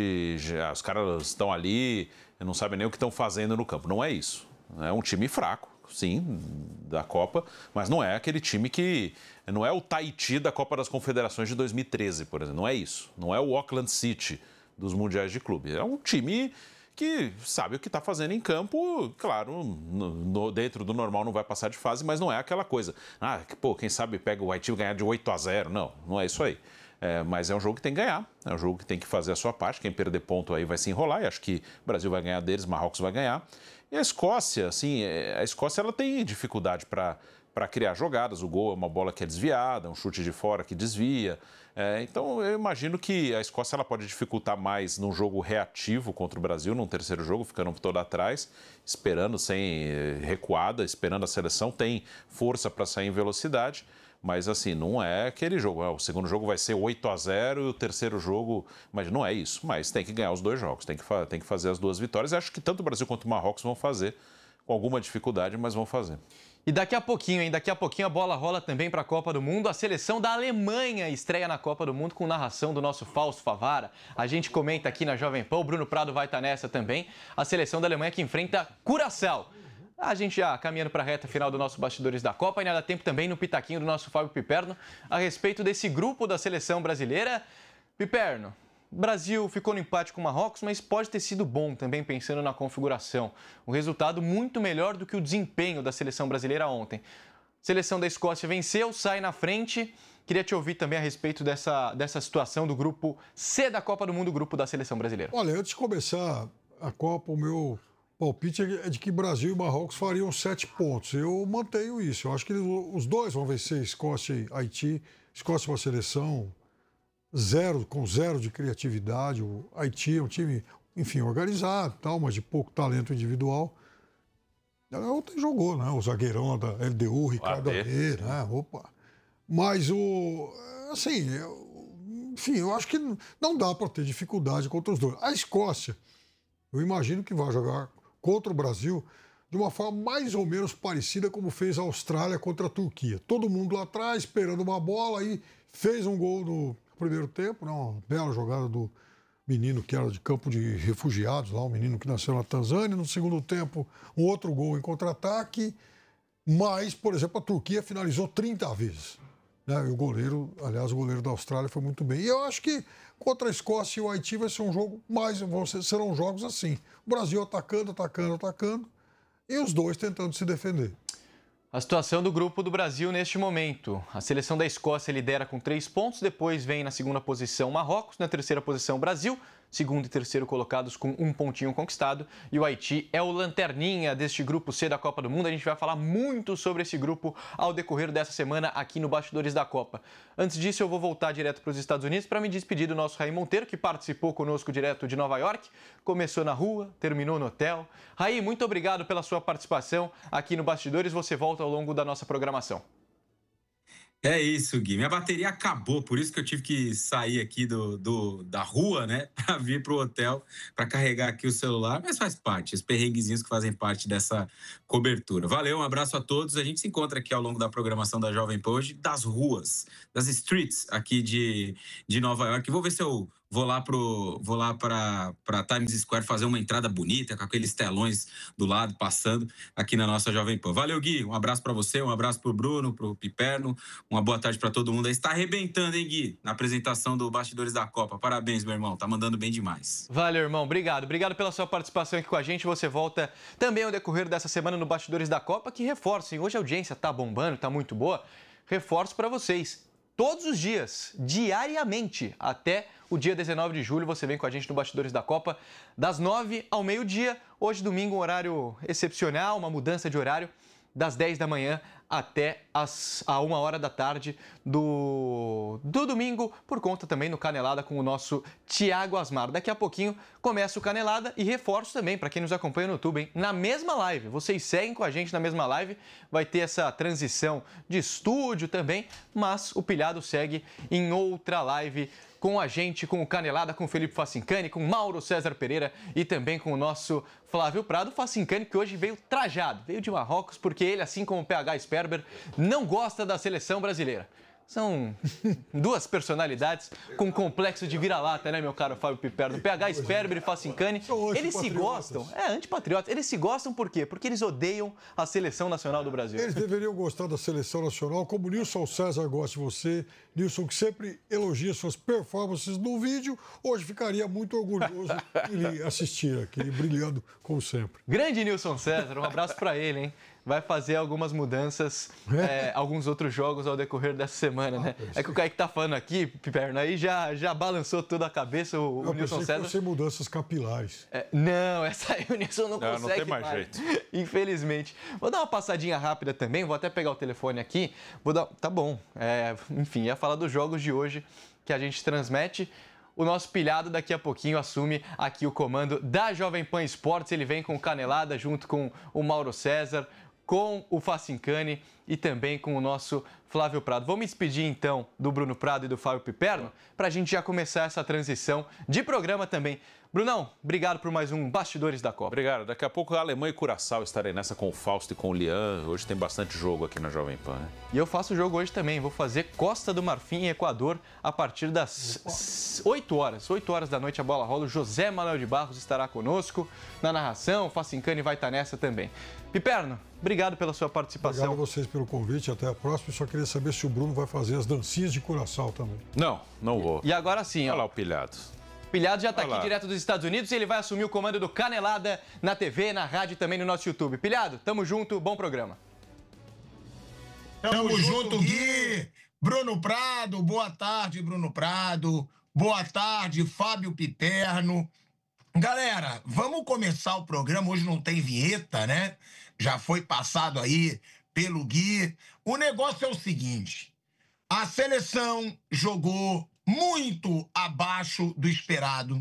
os caras estão ali e não sabem nem o que estão fazendo no campo. Não é isso. É um time fraco, sim, da Copa, mas não é aquele time que... Não é o Tahiti da Copa das Confederações de 2013, por exemplo. Não é isso. Não é o Auckland City dos Mundiais de Clube. É um time que sabe o que está fazendo em campo. Claro, dentro do normal não vai passar de fase, mas não é aquela coisa. Quem sabe pega o Haiti e ganhar de 8-0. Não é isso aí. Mas é um jogo que tem que ganhar. É um jogo que tem que fazer a sua parte. Quem perder ponto aí vai se enrolar. E acho que o Brasil vai ganhar deles, Marrocos vai ganhar. E a Escócia, assim, ela tem dificuldade para criar jogadas. O gol é uma bola que é desviada, um chute de fora que desvia. Então, eu imagino que a Escócia ela pode dificultar mais num jogo reativo contra o Brasil, num terceiro jogo, ficando todo atrás, esperando, sem recuada, esperando a seleção. Tem força para sair em velocidade, mas assim, não é aquele jogo. O segundo jogo vai ser 8-0 e o terceiro jogo... Mas não é isso. Mas tem que ganhar os 2 jogos, tem que fazer as 2 vitórias. Eu acho que tanto o Brasil quanto o Marrocos vão fazer, com alguma dificuldade, mas vão fazer. E daqui a pouquinho a bola rola também para a Copa do Mundo. A seleção da Alemanha estreia na Copa do Mundo com narração do nosso Fausto Favara. A gente comenta aqui na Jovem Pan, o Bruno Prado vai estar nessa também. A seleção da Alemanha que enfrenta Curaçao. A gente já caminhando para a reta final do nosso Bastidores da Copa. E nada tempo também no pitaquinho do nosso Fábio Piperno a respeito desse grupo da seleção brasileira. Piperno, o Brasil ficou no empate com o Marrocos, mas pode ter sido bom também pensando na configuração. Um resultado muito melhor do que o desempenho da seleção brasileira ontem. A seleção da Escócia venceu, sai na frente. Queria te ouvir também a respeito dessa situação do grupo C da Copa do Mundo, grupo da seleção brasileira. Olha, antes de começar a Copa, o meu palpite é de que Brasil e Marrocos fariam 7 pontos. Eu mantenho isso. Eu acho que os dois vão vencer, Escócia e Haiti. Escócia é uma seleção... com zero de criatividade. O Haiti é um time, enfim, organizado, tal, mas de pouco talento individual. Ontem jogou, né? O zagueirão lá da LDU, Ricardo Alê, né? Opa. Mas enfim, eu acho que não dá para ter dificuldade contra os dois. A Escócia, eu imagino que vai jogar contra o Brasil de uma forma mais ou menos parecida como fez a Austrália contra a Turquia. Todo mundo lá atrás, esperando uma bola, aí fez um gol no primeiro tempo, né? Uma bela jogada do menino que era de campo de refugiados, lá, um menino que nasceu na Tanzânia. No segundo tempo, um outro gol em contra-ataque. Mas, por exemplo, a Turquia finalizou 30 vezes. Né? E o goleiro da Austrália foi muito bem. E eu acho que contra a Escócia e o Haiti vai ser um jogo serão jogos assim. O Brasil atacando, e os dois tentando se defender. A situação do grupo do Brasil neste momento. A seleção da Escócia lidera com 3 pontos, depois vem na segunda posição Marrocos, na terceira posição Brasil, segundo e terceiro colocados com 1 pontinho conquistado, e o Haiti é o lanterninha deste grupo C da Copa do Mundo. A gente vai falar muito sobre esse grupo ao decorrer dessa semana aqui no Bastidores da Copa. Antes disso, eu vou voltar direto para os Estados Unidos para me despedir do nosso Raí Monteiro, que participou conosco direto de Nova York, começou na rua, terminou no hotel. Raí, muito obrigado pela sua participação aqui no Bastidores, você volta ao longo da nossa programação. É isso, Gui. Minha bateria acabou, por isso que eu tive que sair aqui da rua, né? Para vir para o hotel, para carregar aqui o celular. Mas faz parte, os perrenguezinhos que fazem parte dessa cobertura. Valeu, um abraço a todos. A gente se encontra aqui ao longo da programação da Jovem Pan hoje, das ruas, das streets aqui de Nova York. Vou ver se eu vou lá para Times Square fazer uma entrada bonita, com aqueles telões do lado, passando aqui na nossa Jovem Pan. Valeu, Gui. Um abraço para você, um abraço para o Bruno, para o Piperno. Uma boa tarde para todo mundo aí. Está arrebentando, hein, Gui? Na apresentação do Bastidores da Copa. Parabéns, meu irmão. Tá mandando bem demais. Valeu, irmão. Obrigado. Obrigado pela sua participação aqui com a gente. Você volta também ao decorrer dessa semana no Bastidores da Copa, que reforcem. Hoje a audiência tá bombando, tá muito boa. Reforço para vocês. Todos os dias, diariamente, até o dia 19 de julho, você vem com a gente no Bastidores da Copa, das 9 ao meio-dia. Hoje, domingo, um horário excepcional, uma mudança de horário, das 10 da manhã até a 1h da tarde do domingo, por conta também no Canelada com o nosso Thiago Asmar. Daqui a pouquinho começa o Canelada e reforço também, para quem nos acompanha no YouTube, hein? Na mesma live, vocês seguem com a gente na mesma live, vai ter essa transição de estúdio também, mas o Pilhado segue em outra live com a gente, com o Canelada, com o Felipe Facincani, com o Mauro César Pereira e também com o nosso Flávio Prado. Facincani, que hoje veio trajado, veio de Marrocos, porque ele, assim como o PH Sperber, não gosta da seleção brasileira. São duas personalidades com complexo de vira-lata, né, meu caro Fábio Piperno? PH Sperber e Facincani, eles se gostam, antipatriotas. Eles se gostam por quê? Porque eles odeiam a seleção nacional do Brasil. Eles deveriam gostar da seleção nacional, como o Nilson César gosta de você. Nilson, que sempre elogia suas performances no vídeo, hoje ficaria muito orgulhoso de lhe assistir aqui, brilhando como sempre. Grande Nilson César, um abraço para ele, hein? Vai fazer algumas mudanças, alguns outros jogos ao decorrer dessa semana, né? É que o Kaique tá falando aqui, Piperno, aí já balançou toda a cabeça o Nilson César. Fosse mudanças capilares. Não, essa aí o Nilson não consegue. Não tem mais jeito. Infelizmente. Vou dar uma passadinha rápida também, vou até pegar o telefone aqui. Tá bom. Enfim, ia falar dos jogos de hoje que a gente transmite. O nosso Pilhado daqui a pouquinho assume aqui o comando da Jovem Pan Esportes. Ele vem com o Canelada junto com o Mauro César, com o Facincani e também com o nosso Flávio Prado. Vou me despedir, então, do Bruno Prado e do Fábio Piperno, para a gente já começar essa transição de programa também. Brunão, obrigado por mais um Bastidores da Copa. Obrigado. Daqui a pouco a Alemanha e Curaçao estarei nessa com o Fausto e com o Lian. Hoje tem bastante jogo aqui na Jovem Pan, né? E eu faço o jogo hoje também. Vou fazer Costa do Marfim e Equador a partir das 8 horas. 8 horas da noite a bola rola. O José Manuel de Barros estará conosco na narração. O Facincani vai estar nessa também. Piperno, obrigado pela sua participação. Obrigado a vocês pelo convite. Até a próxima. Só queria saber se o Bruno vai fazer as dancinhas de Curaçao também. Não vou. E agora sim, ó. Olha lá o Pilhado. Pilhado já está aqui direto dos Estados Unidos e ele vai assumir o comando do Canelada na TV, na rádio e também no nosso YouTube. Pilhado, tamo junto, bom programa. Tamo junto, Gui. Bruno Prado, boa tarde, Bruno Prado. Boa tarde, Fábio Piperno. Galera, vamos começar o programa. Hoje não tem vinheta, né? Já foi passado aí pelo Gui. O negócio é o seguinte: a seleção jogou muito abaixo do esperado,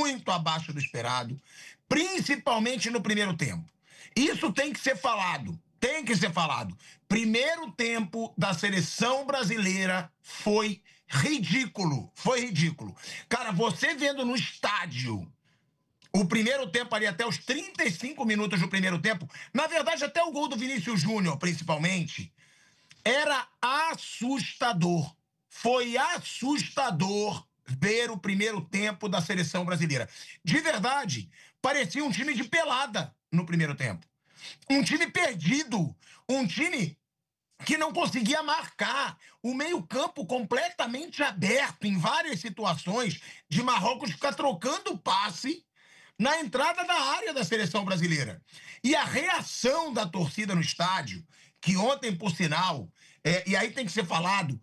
principalmente no primeiro tempo. Isso tem que ser falado, Primeiro tempo da seleção brasileira foi ridículo. Cara, você vendo no estádio o primeiro tempo ali, até os 35 minutos do primeiro tempo, na verdade até o gol do Vinícius Júnior, principalmente, era assustador. Foi assustador ver o primeiro tempo da seleção brasileira. De verdade, parecia um time de pelada no primeiro tempo. Um time perdido, um time que não conseguia marcar. O meio-campo completamente aberto em várias situações, de Marrocos ficar trocando passe na entrada da área da seleção brasileira. E a reação da torcida no estádio, que ontem, por sinal, e aí tem que ser falado,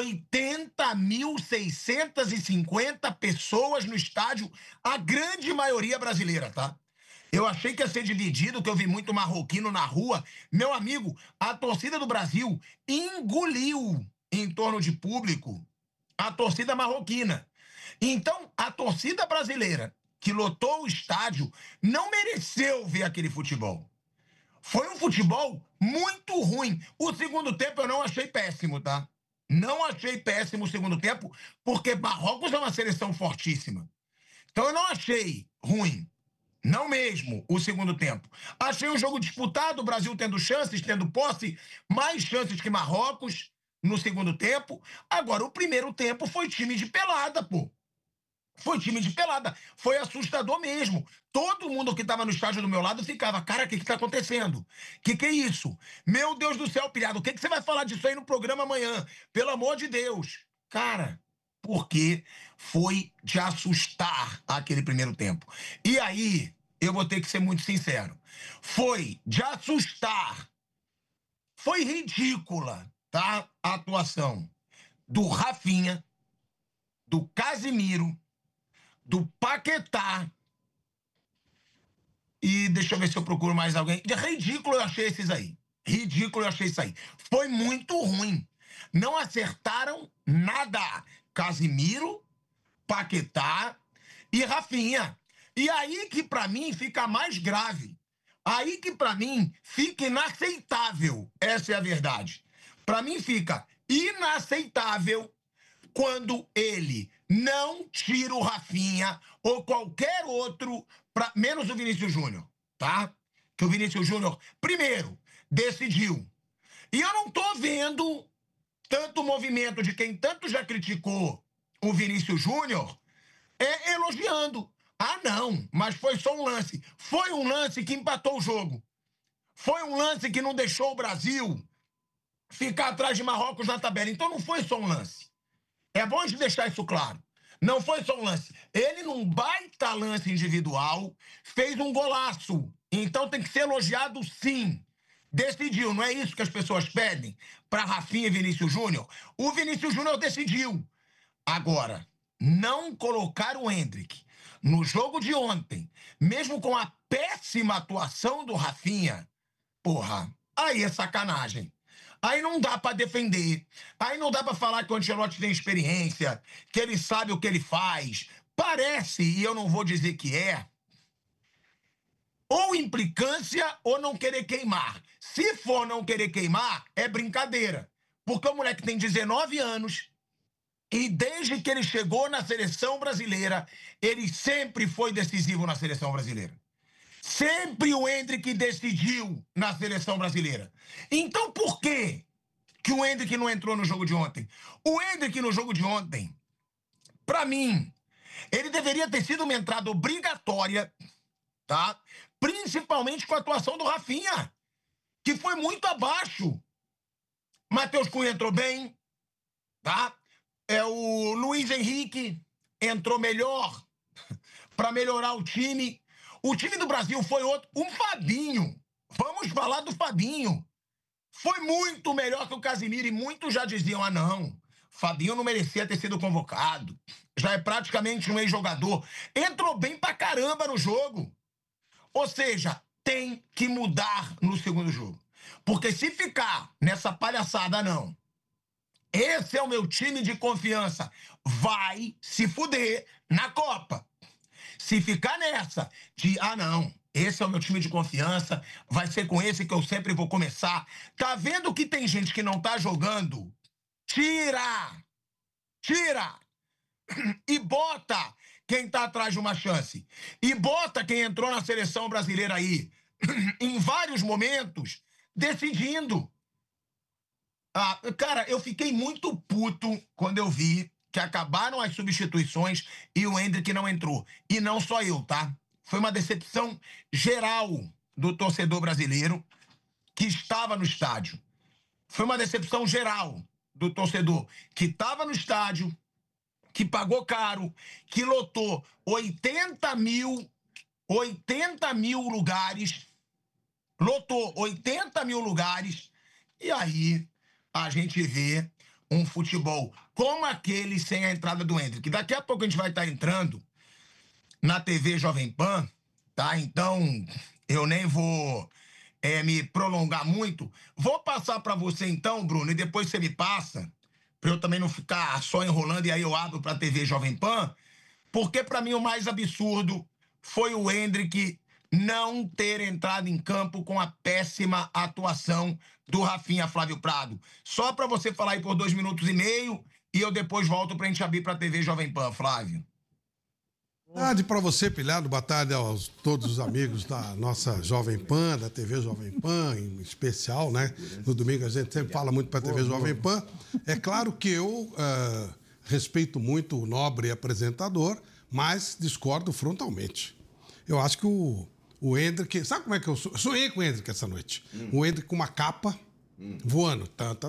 80.650 pessoas no estádio, a grande maioria brasileira, tá? Eu achei que ia ser dividido, que eu vi muito marroquino na rua. Meu amigo, a torcida do Brasil engoliu em torno de público a torcida marroquina. Então, a torcida brasileira, que lotou o estádio, não mereceu ver aquele futebol. Foi um futebol muito ruim. O segundo tempo eu não achei péssimo, tá? Não achei péssimo o segundo tempo, porque Marrocos é uma seleção fortíssima. Então eu não achei ruim. Não mesmo o segundo tempo. Achei um jogo disputado, o Brasil tendo chances, tendo posse, mais chances que Marrocos no segundo tempo. Agora, o primeiro tempo foi time de pelada, pô. Foi time de pelada. Foi assustador mesmo. Todo mundo que estava no estádio do meu lado ficava, cara, o que está acontecendo? Que é isso? Meu Deus do céu, pilhado, o que você vai falar disso aí no programa amanhã? Pelo amor de Deus. Cara, porque foi de assustar aquele primeiro tempo. E aí, eu vou ter que ser muito sincero, foi de assustar. Foi ridícula, tá? A atuação do Rafinha, do Casimiro, do Paquetá. E deixa eu ver se eu procuro mais alguém. De ridículo eu achei esses aí. Ridículo eu achei isso aí. Foi muito ruim. Não acertaram nada. Casimiro, Paquetá e Rafinha. E aí que pra mim fica mais grave. Aí que pra mim fica inaceitável. Essa é a verdade. Pra mim fica inaceitável quando ele não tira o Rafinha ou qualquer outro, menos o Vinícius Júnior, tá? Que o Vinícius Júnior, primeiro, decidiu. E eu não tô vendo tanto movimento de quem tanto já criticou o Vinícius Júnior elogiando. Ah, não, mas foi só um lance. Foi um lance que empatou o jogo. Foi um lance que não deixou o Brasil ficar atrás de Marrocos na tabela. Então não foi só um lance. É bom de deixar isso claro. Não foi só um lance. Ele, num baita lance individual, fez um golaço. Então tem que ser elogiado, sim. Decidiu, não é isso que as pessoas pedem para Rafinha e Vinícius Júnior? O Vinícius Júnior decidiu. Agora, não colocar o Endrick no jogo de ontem, mesmo com a péssima atuação do Rafinha, porra, aí é sacanagem. Aí não dá pra defender. Aí não dá pra falar que o Ancelotti tem experiência, que ele sabe o que ele faz. Parece, e eu não vou dizer que é, ou implicância ou não querer queimar. Se for não querer queimar, é brincadeira. Porque o moleque tem 19 anos e desde que ele chegou na seleção brasileira, ele sempre foi decisivo na seleção brasileira. Sempre o Endrick decidiu na seleção brasileira. Então por que o Endrick não entrou no jogo de ontem? O Endrick no jogo de ontem, pra mim, ele deveria ter sido uma entrada obrigatória, tá? Principalmente com a atuação do Rafinha, que foi muito abaixo. Matheus Cunha entrou bem, tá? O Luiz Henrique entrou melhor pra melhorar o time. O time do Brasil foi outro. O Fabinho. Vamos falar do Fabinho. Foi muito melhor que o Casimiro e muitos já diziam, ah, não, Fabinho não merecia ter sido convocado. Já é praticamente um ex-jogador. Entrou bem pra caramba no jogo. Ou seja, tem que mudar no segundo jogo. Porque se ficar nessa palhaçada, não. Esse é o meu time de confiança. Vai se fuder na Copa. Se ficar nessa de, ah, não, esse é o meu time de confiança, vai ser com esse que eu sempre vou começar. Tá vendo que tem gente que não tá jogando? Tira! Tira! E bota quem tá atrás de uma chance. E bota quem entrou na seleção brasileira aí, em vários momentos, decidindo. Ah, cara, eu fiquei muito puto quando eu vi que acabaram as substituições e o Endrick não entrou. E não só eu, tá? Foi uma decepção geral do torcedor brasileiro que estava no estádio. Foi uma decepção geral do torcedor que estava no estádio, que pagou caro, que lotou 80 mil lugares, lotou 80 mil lugares, e aí a gente vê um futebol como aquele sem a entrada do Endrick. Daqui a pouco a gente vai estar entrando na TV Jovem Pan, tá? Então eu nem vou me prolongar muito. Vou passar para você então, Bruno, e depois você me passa, para eu também não ficar só enrolando e aí eu abro para a TV Jovem Pan, porque para mim o mais absurdo foi o Endrick não ter entrado em campo com a péssima atuação do Rafinha, Flávio Prado. Só para você falar aí por 2 minutos e meio e eu depois volto pra gente abrir pra TV Jovem Pan, Flávio. Boa tarde para você, Pilhado. Boa tarde a todos os amigos da nossa Jovem Pan, da TV Jovem Pan, em especial, né? No domingo a gente sempre fala muito para a TV Jovem Pan. É claro que eu respeito muito o nobre apresentador, mas discordo frontalmente. Eu acho que o Endrick... Sabe como é que eu sonhei com o Endrick essa noite? O Endrick com uma capa... voando,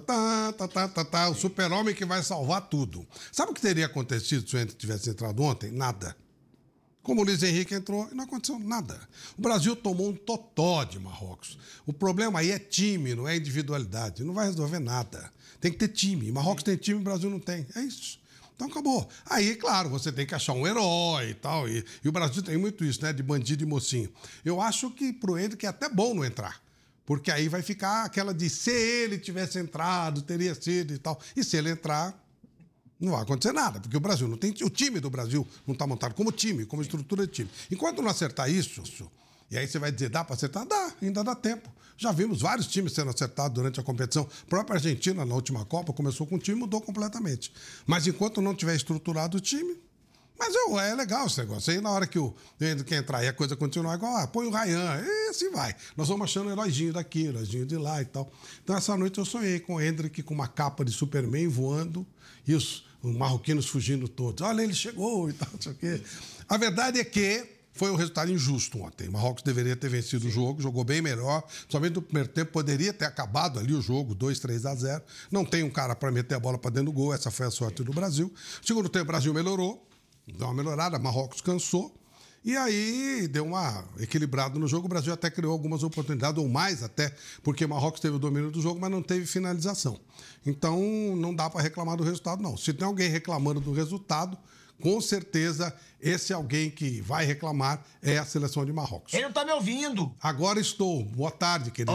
o super-homem que vai salvar tudo. Sabe o que teria acontecido se o Endrick tivesse entrado ontem? Nada. Como o Luiz Henrique entrou e não aconteceu nada. O Brasil tomou um totó de Marrocos. O problema aí é time, não é individualidade. Não vai resolver nada. Tem que ter time. Marrocos tem time, o Brasil não tem. É isso. Então acabou. Aí, claro, você tem que achar um herói e tal. E o Brasil tem muito isso, né? De bandido e mocinho. Eu acho que pro Endrick é até bom não entrar. Porque aí vai ficar aquela de se ele tivesse entrado, teria sido e tal. E se ele entrar, não vai acontecer nada, porque o Brasil não tem... O time do Brasil não está montado como time, como estrutura de time. Enquanto não acertar isso, e aí você vai dizer, dá para acertar? Dá, ainda dá tempo. Já vimos vários times sendo acertados durante a competição. A própria Argentina, na última Copa, começou com um time e mudou completamente. Mas enquanto não tiver estruturado o time... Mas é legal esse negócio. Aí na hora que o Endrick entrar e a coisa continuar igual, põe o Ryan, e assim vai. Nós vamos achando um heróizinho daqui, heróizinho de lá e tal. Então essa noite eu sonhei com o Endrick com uma capa de Superman voando e os marroquinos fugindo todos. Olha, ele chegou e tal, não sei o quê. A verdade é que foi um resultado injusto ontem. O Marrocos deveria ter vencido o jogo, jogou bem melhor. Somente no primeiro tempo poderia ter acabado ali o jogo, 2-3-0. Não tem um cara para meter a bola para dentro do gol, essa foi a sorte do Brasil. Segundo tempo, o Brasil melhorou. Deu uma melhorada, Marrocos cansou e aí deu uma equilibrada no jogo. O Brasil até criou algumas oportunidades, ou mais até, porque Marrocos teve o domínio do jogo, mas não teve finalização. Então não dá para reclamar do resultado, não. Se tem alguém reclamando do resultado, com certeza esse alguém que vai reclamar é a seleção de Marrocos. Ele não tá me ouvindo. Agora estou. Boa tarde, querido.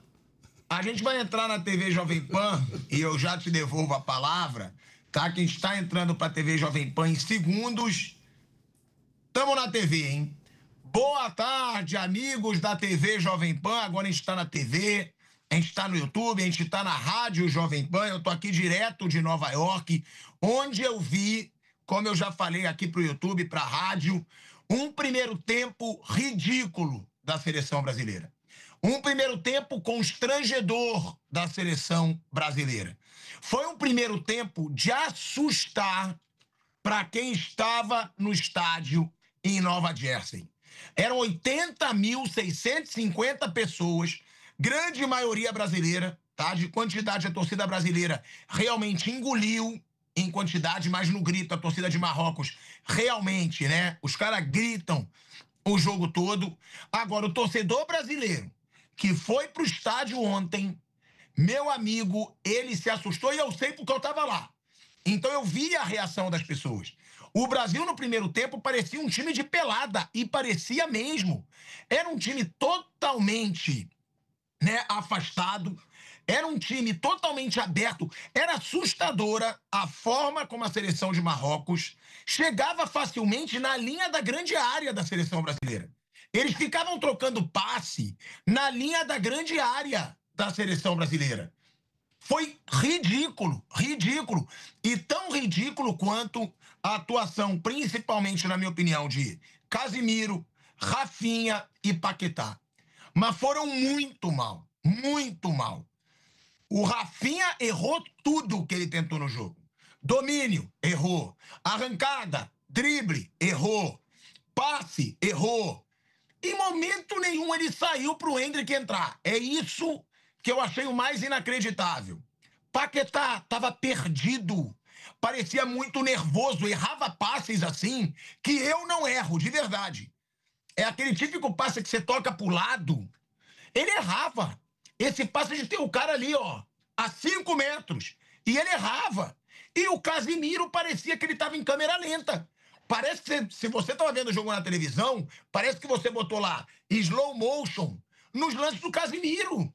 A gente vai entrar na TV Jovem Pan e eu já te devolvo a palavra. Tá? Quem está entrando para a TV Jovem Pan em segundos. Tamo na TV, hein? Boa tarde, amigos da TV Jovem Pan. Agora a gente está na TV, a gente está no YouTube, a gente está na Rádio Jovem Pan. Eu tô aqui direto de Nova York, onde eu vi, como eu já falei aqui pro YouTube, pra rádio, um primeiro tempo ridículo da seleção brasileira. Um primeiro tempo constrangedor da seleção brasileira. Foi um primeiro tempo de assustar para quem estava no estádio em Nova Jersey. Eram 80.650 pessoas, grande maioria brasileira, tá? De quantidade, a torcida brasileira realmente engoliu em quantidade, mas no grito, a torcida de Marrocos realmente, né? Os caras gritam o jogo todo. Agora, o torcedor brasileiro que foi pro estádio ontem, meu amigo, ele se assustou e eu sei porque eu estava lá. Então eu vi a reação das pessoas. O Brasil no primeiro tempo parecia um time de pelada e parecia mesmo. Era um time totalmente, né, afastado. Era um time totalmente aberto. Era assustadora a forma como a seleção de Marrocos chegava facilmente na linha da grande área da seleção brasileira. Eles ficavam trocando passe na linha da grande área da seleção brasileira. Foi ridículo, ridículo. E tão ridículo quanto a atuação, principalmente, na minha opinião, de Casimiro, Rafinha e Paquetá. Mas foram muito mal, muito mal. O Rafinha errou tudo que ele tentou no jogo. Domínio, errou. Arrancada, drible, errou. Passe, errou. Em momento nenhum ele saiu pro Endrick entrar. É isso que eu achei o mais inacreditável. Paquetá estava perdido. Parecia muito nervoso. Errava passes assim que eu não erro, de verdade. É aquele típico passe que você toca pro lado. Ele errava. Esse passe de ter o cara ali, ó, a 5 metros. E ele errava. E o Casimiro parecia que ele estava em câmera lenta. Parece que se você estava vendo o jogo na televisão, parece que você botou lá slow motion nos lances do Casimiro.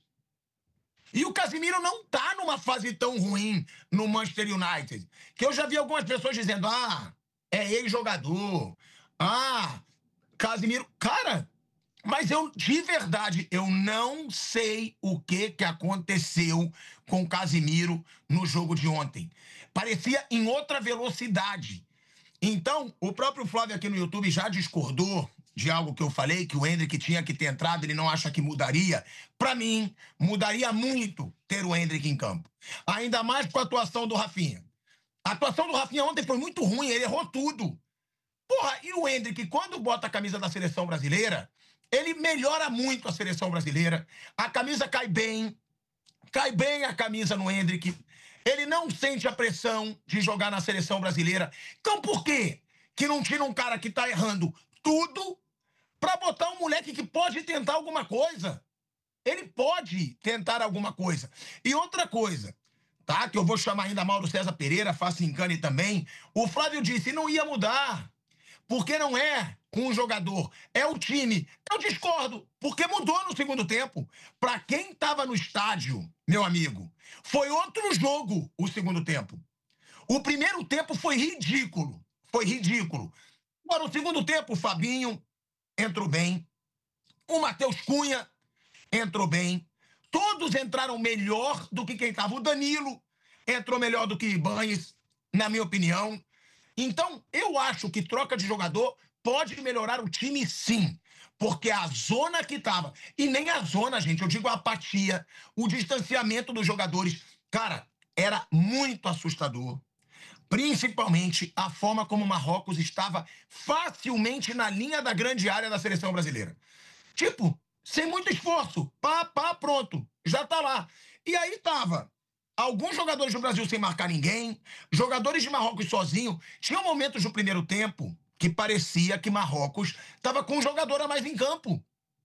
E o Casimiro não tá numa fase tão ruim no Manchester United. Que eu já vi algumas pessoas dizendo, é ex-jogador. Casimiro... Cara, Mas eu, de verdade, eu não sei o que aconteceu com o Casimiro no jogo de ontem. Parecia em outra velocidade. Então, o próprio Flávio aqui no YouTube já discordou de algo que eu falei, que o Endrick tinha que ter entrado, ele não acha que mudaria. Pra mim, mudaria muito ter o Endrick em campo. Ainda mais com a atuação do Rafinha. A atuação do Rafinha ontem foi muito ruim, ele errou tudo. Porra, e o Endrick, quando bota a camisa da seleção brasileira, ele melhora muito a seleção brasileira. A camisa cai bem a camisa no Endrick. Ele não sente a pressão de jogar na seleção brasileira. Então por quê que não tira um cara que tá errando tudo pra botar um moleque que pode tentar alguma coisa? Ele pode tentar alguma coisa. E outra coisa, tá? Que eu vou chamar ainda Mauro César Pereira, faço encane também. O Flávio disse, não ia mudar. Porque não é com o jogador, é o time. Eu discordo, porque mudou no segundo tempo. Pra quem tava no estádio, meu amigo, foi outro jogo o segundo tempo. O primeiro tempo foi ridículo. Foi ridículo. Agora, o segundo tempo, o Fabinho entrou bem. O Matheus Cunha entrou bem. Todos entraram melhor do que quem tava. O Danilo entrou melhor do que Ibañez, na minha opinião. Então, eu acho que troca de jogador pode melhorar o time, sim. Porque a zona que tava... E nem a zona, gente. Eu digo a apatia, o distanciamento dos jogadores. Cara, era muito assustador. Principalmente a forma como o Marrocos estava facilmente na linha da grande área da seleção brasileira. Tipo, sem muito esforço. Pronto. Já tá lá. E aí tava... alguns jogadores do Brasil sem marcar ninguém, jogadores de Marrocos sozinho. Tinha momentos no primeiro tempo que parecia que Marrocos estava com um jogador a mais em campo.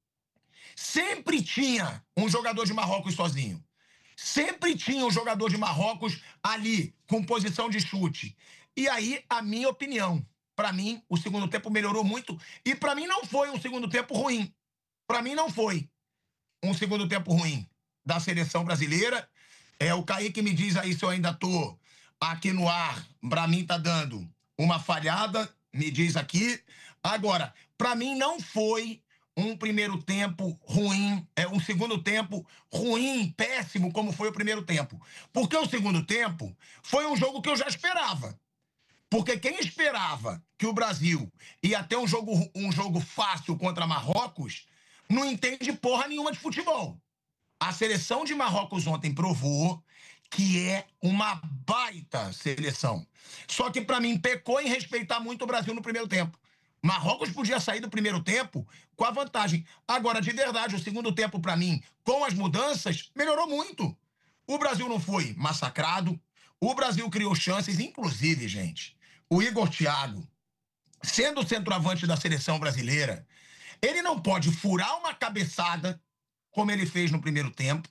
Sempre tinha um jogador de Marrocos sozinho. Sempre tinha um jogador de Marrocos ali, com posição de chute. E aí, a minha opinião, pra mim, o segundo tempo melhorou muito. E pra mim não foi um segundo tempo ruim. Pra mim não foi um segundo tempo ruim da seleção brasileira. O Kaique me diz aí se eu ainda tô aqui no ar. Pra mim tá dando uma falhada, me diz aqui. Agora, pra mim não foi um primeiro tempo ruim, um segundo tempo ruim, péssimo, como foi o primeiro tempo. Porque o segundo tempo foi um jogo que eu já esperava. Porque quem esperava que o Brasil ia ter um jogo fácil contra Marrocos, não entende porra nenhuma de futebol. A seleção de Marrocos ontem provou que é uma baita seleção. Só que, pra mim, pecou em respeitar muito o Brasil no primeiro tempo. Marrocos podia sair do primeiro tempo com a vantagem. Agora, de verdade, o segundo tempo, pra mim, com as mudanças, melhorou muito. O Brasil não foi massacrado. O Brasil criou chances, inclusive, gente, o Igor Thiago, sendo o centroavante da seleção brasileira, ele não pode furar uma cabeçada como ele fez no primeiro tempo,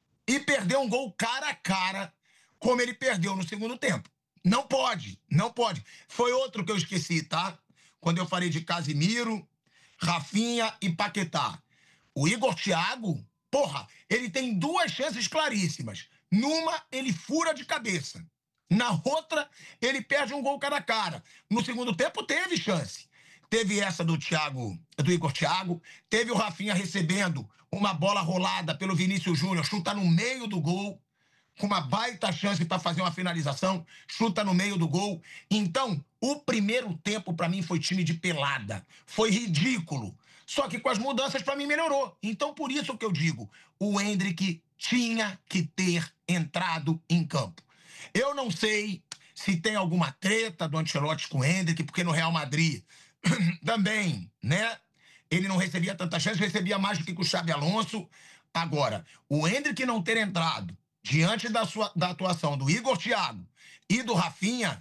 e perder um gol cara a cara, como ele perdeu no segundo tempo. Não pode, não pode. Foi outro que eu esqueci, tá? Quando eu falei de Casimiro, Rafinha e Paquetá. O Igor Thiago, porra, ele tem duas chances claríssimas. Numa, ele fura de cabeça. Na outra, ele perde um gol cara a cara. No segundo tempo, teve chance. Teve essa do Igor Thiago, teve o Rafinha recebendo uma bola rolada pelo Vinícius Júnior, chuta no meio do gol, com uma baita chance para fazer uma finalização, chuta no meio do gol. Então, o primeiro tempo para mim foi time de pelada, foi ridículo. Só que com as mudanças para mim melhorou. Então, por isso que eu digo, o Endrick tinha que ter entrado em campo. Eu não sei se tem alguma treta do Ancelotti com o Endrick, porque no Real Madrid também, né? Ele não recebia tanta chance, recebia mais do que com o Xabi Alonso. Agora, o Endrick não ter entrado diante da atuação do Igor Thiago e do Rafinha,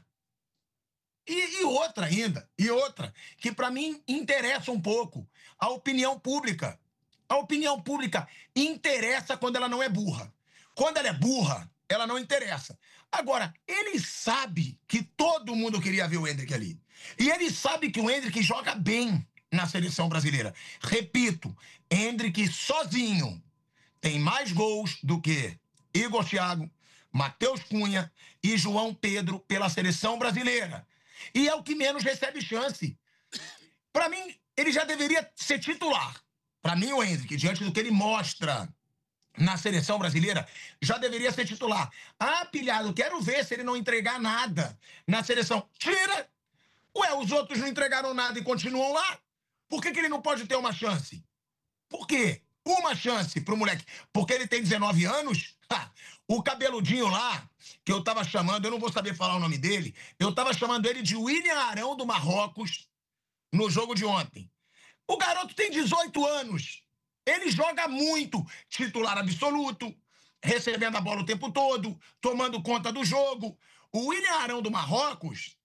e outra ainda, que pra mim interessa um pouco, a opinião pública. A opinião pública interessa quando ela não é burra. Quando ela é burra, ela não interessa. Agora, ele sabe que todo mundo queria ver o Endrick ali. E ele sabe que o Endrick joga bem na seleção brasileira. Repito, Endrick sozinho tem mais gols do que Igor Thiago, Matheus Cunha e João Pedro pela seleção brasileira. E é o que menos recebe chance. Pra mim, ele já deveria ser titular. Para mim, o Hendrick, diante do que ele mostra na seleção brasileira, já deveria ser titular. Ah, pilhado, quero ver se ele não entregar nada na seleção. Tira! Ué, os outros não entregaram nada e continuam lá? Por que ele não pode ter uma chance? Por quê? Uma chance pro moleque. Porque ele tem 19 anos? O cabeludinho lá, que eu tava chamando, eu não vou saber falar o nome dele, eu tava chamando ele de William Arão do Marrocos no jogo de ontem. O garoto tem 18 anos. Ele joga muito, titular absoluto, recebendo a bola o tempo todo, tomando conta do jogo. O William Arão do Marrocos,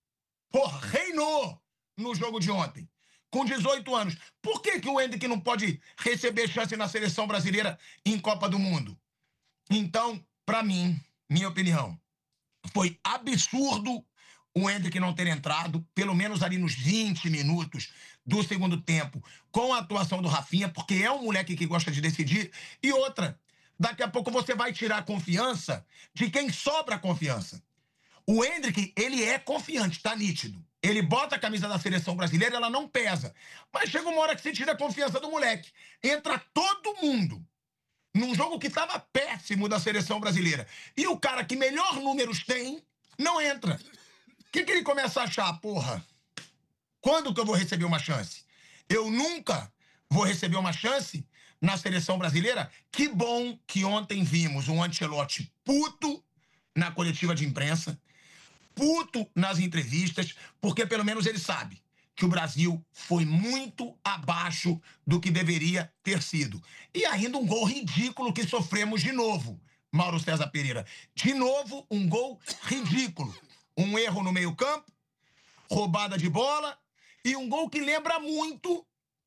reinou no jogo de ontem, com 18 anos. Por que o Hendrick não pode receber chance na seleção brasileira em Copa do Mundo? Então, para mim, minha opinião, foi absurdo o Hendrick não ter entrado, pelo menos ali nos 20 minutos do segundo tempo, com a atuação do Rafinha, porque é um moleque que gosta de decidir. E outra, daqui a pouco você vai tirar a confiança de quem sobra a confiança. O Hendrick, ele é confiante, tá nítido. Ele bota a camisa da seleção brasileira, ela não pesa. Mas chega uma hora que você tira a confiança do moleque. Entra todo mundo num jogo que tava péssimo da seleção brasileira. E o cara que melhor números tem, não entra. O que ele começa a achar? Porra, quando que eu vou receber uma chance? Eu nunca vou receber uma chance na seleção brasileira? Que bom que ontem vimos um Ancelotti puto na coletiva de imprensa, puto nas entrevistas, porque pelo menos ele sabe que o Brasil foi muito abaixo do que deveria ter sido. E ainda um gol ridículo que sofremos de novo, Mauro César Pereira. De novo, um gol ridículo. Um erro no meio-campo, roubada de bola e um gol que lembra muito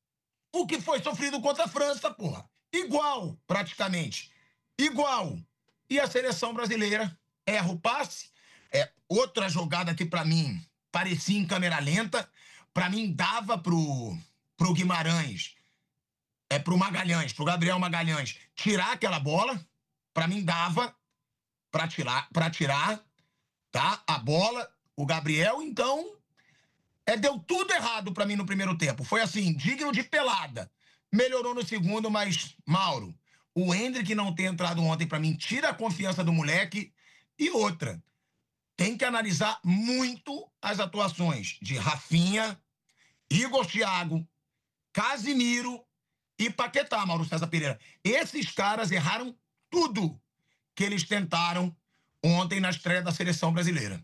o que foi sofrido contra a França, porra. Igual, praticamente. Igual. E a seleção brasileira erra o passe. Outra jogada que, pra mim, parecia em câmera lenta. Pra mim, dava pro Guimarães, pro Magalhães, pro Gabriel Magalhães, tirar aquela bola. Pra mim, dava pra tirar, tá? A bola, o Gabriel, então, deu tudo errado pra mim no primeiro tempo. Foi assim, digno de pelada. Melhorou no segundo, mas, Mauro, o Hendrick não ter entrado ontem, pra mim, tira a confiança do moleque. E outra, tem que analisar muito as atuações de Rafinha, Igor Thiago, Casimiro e Paquetá, Mauro César Pereira. Esses caras erraram tudo que eles tentaram ontem na estreia da seleção brasileira.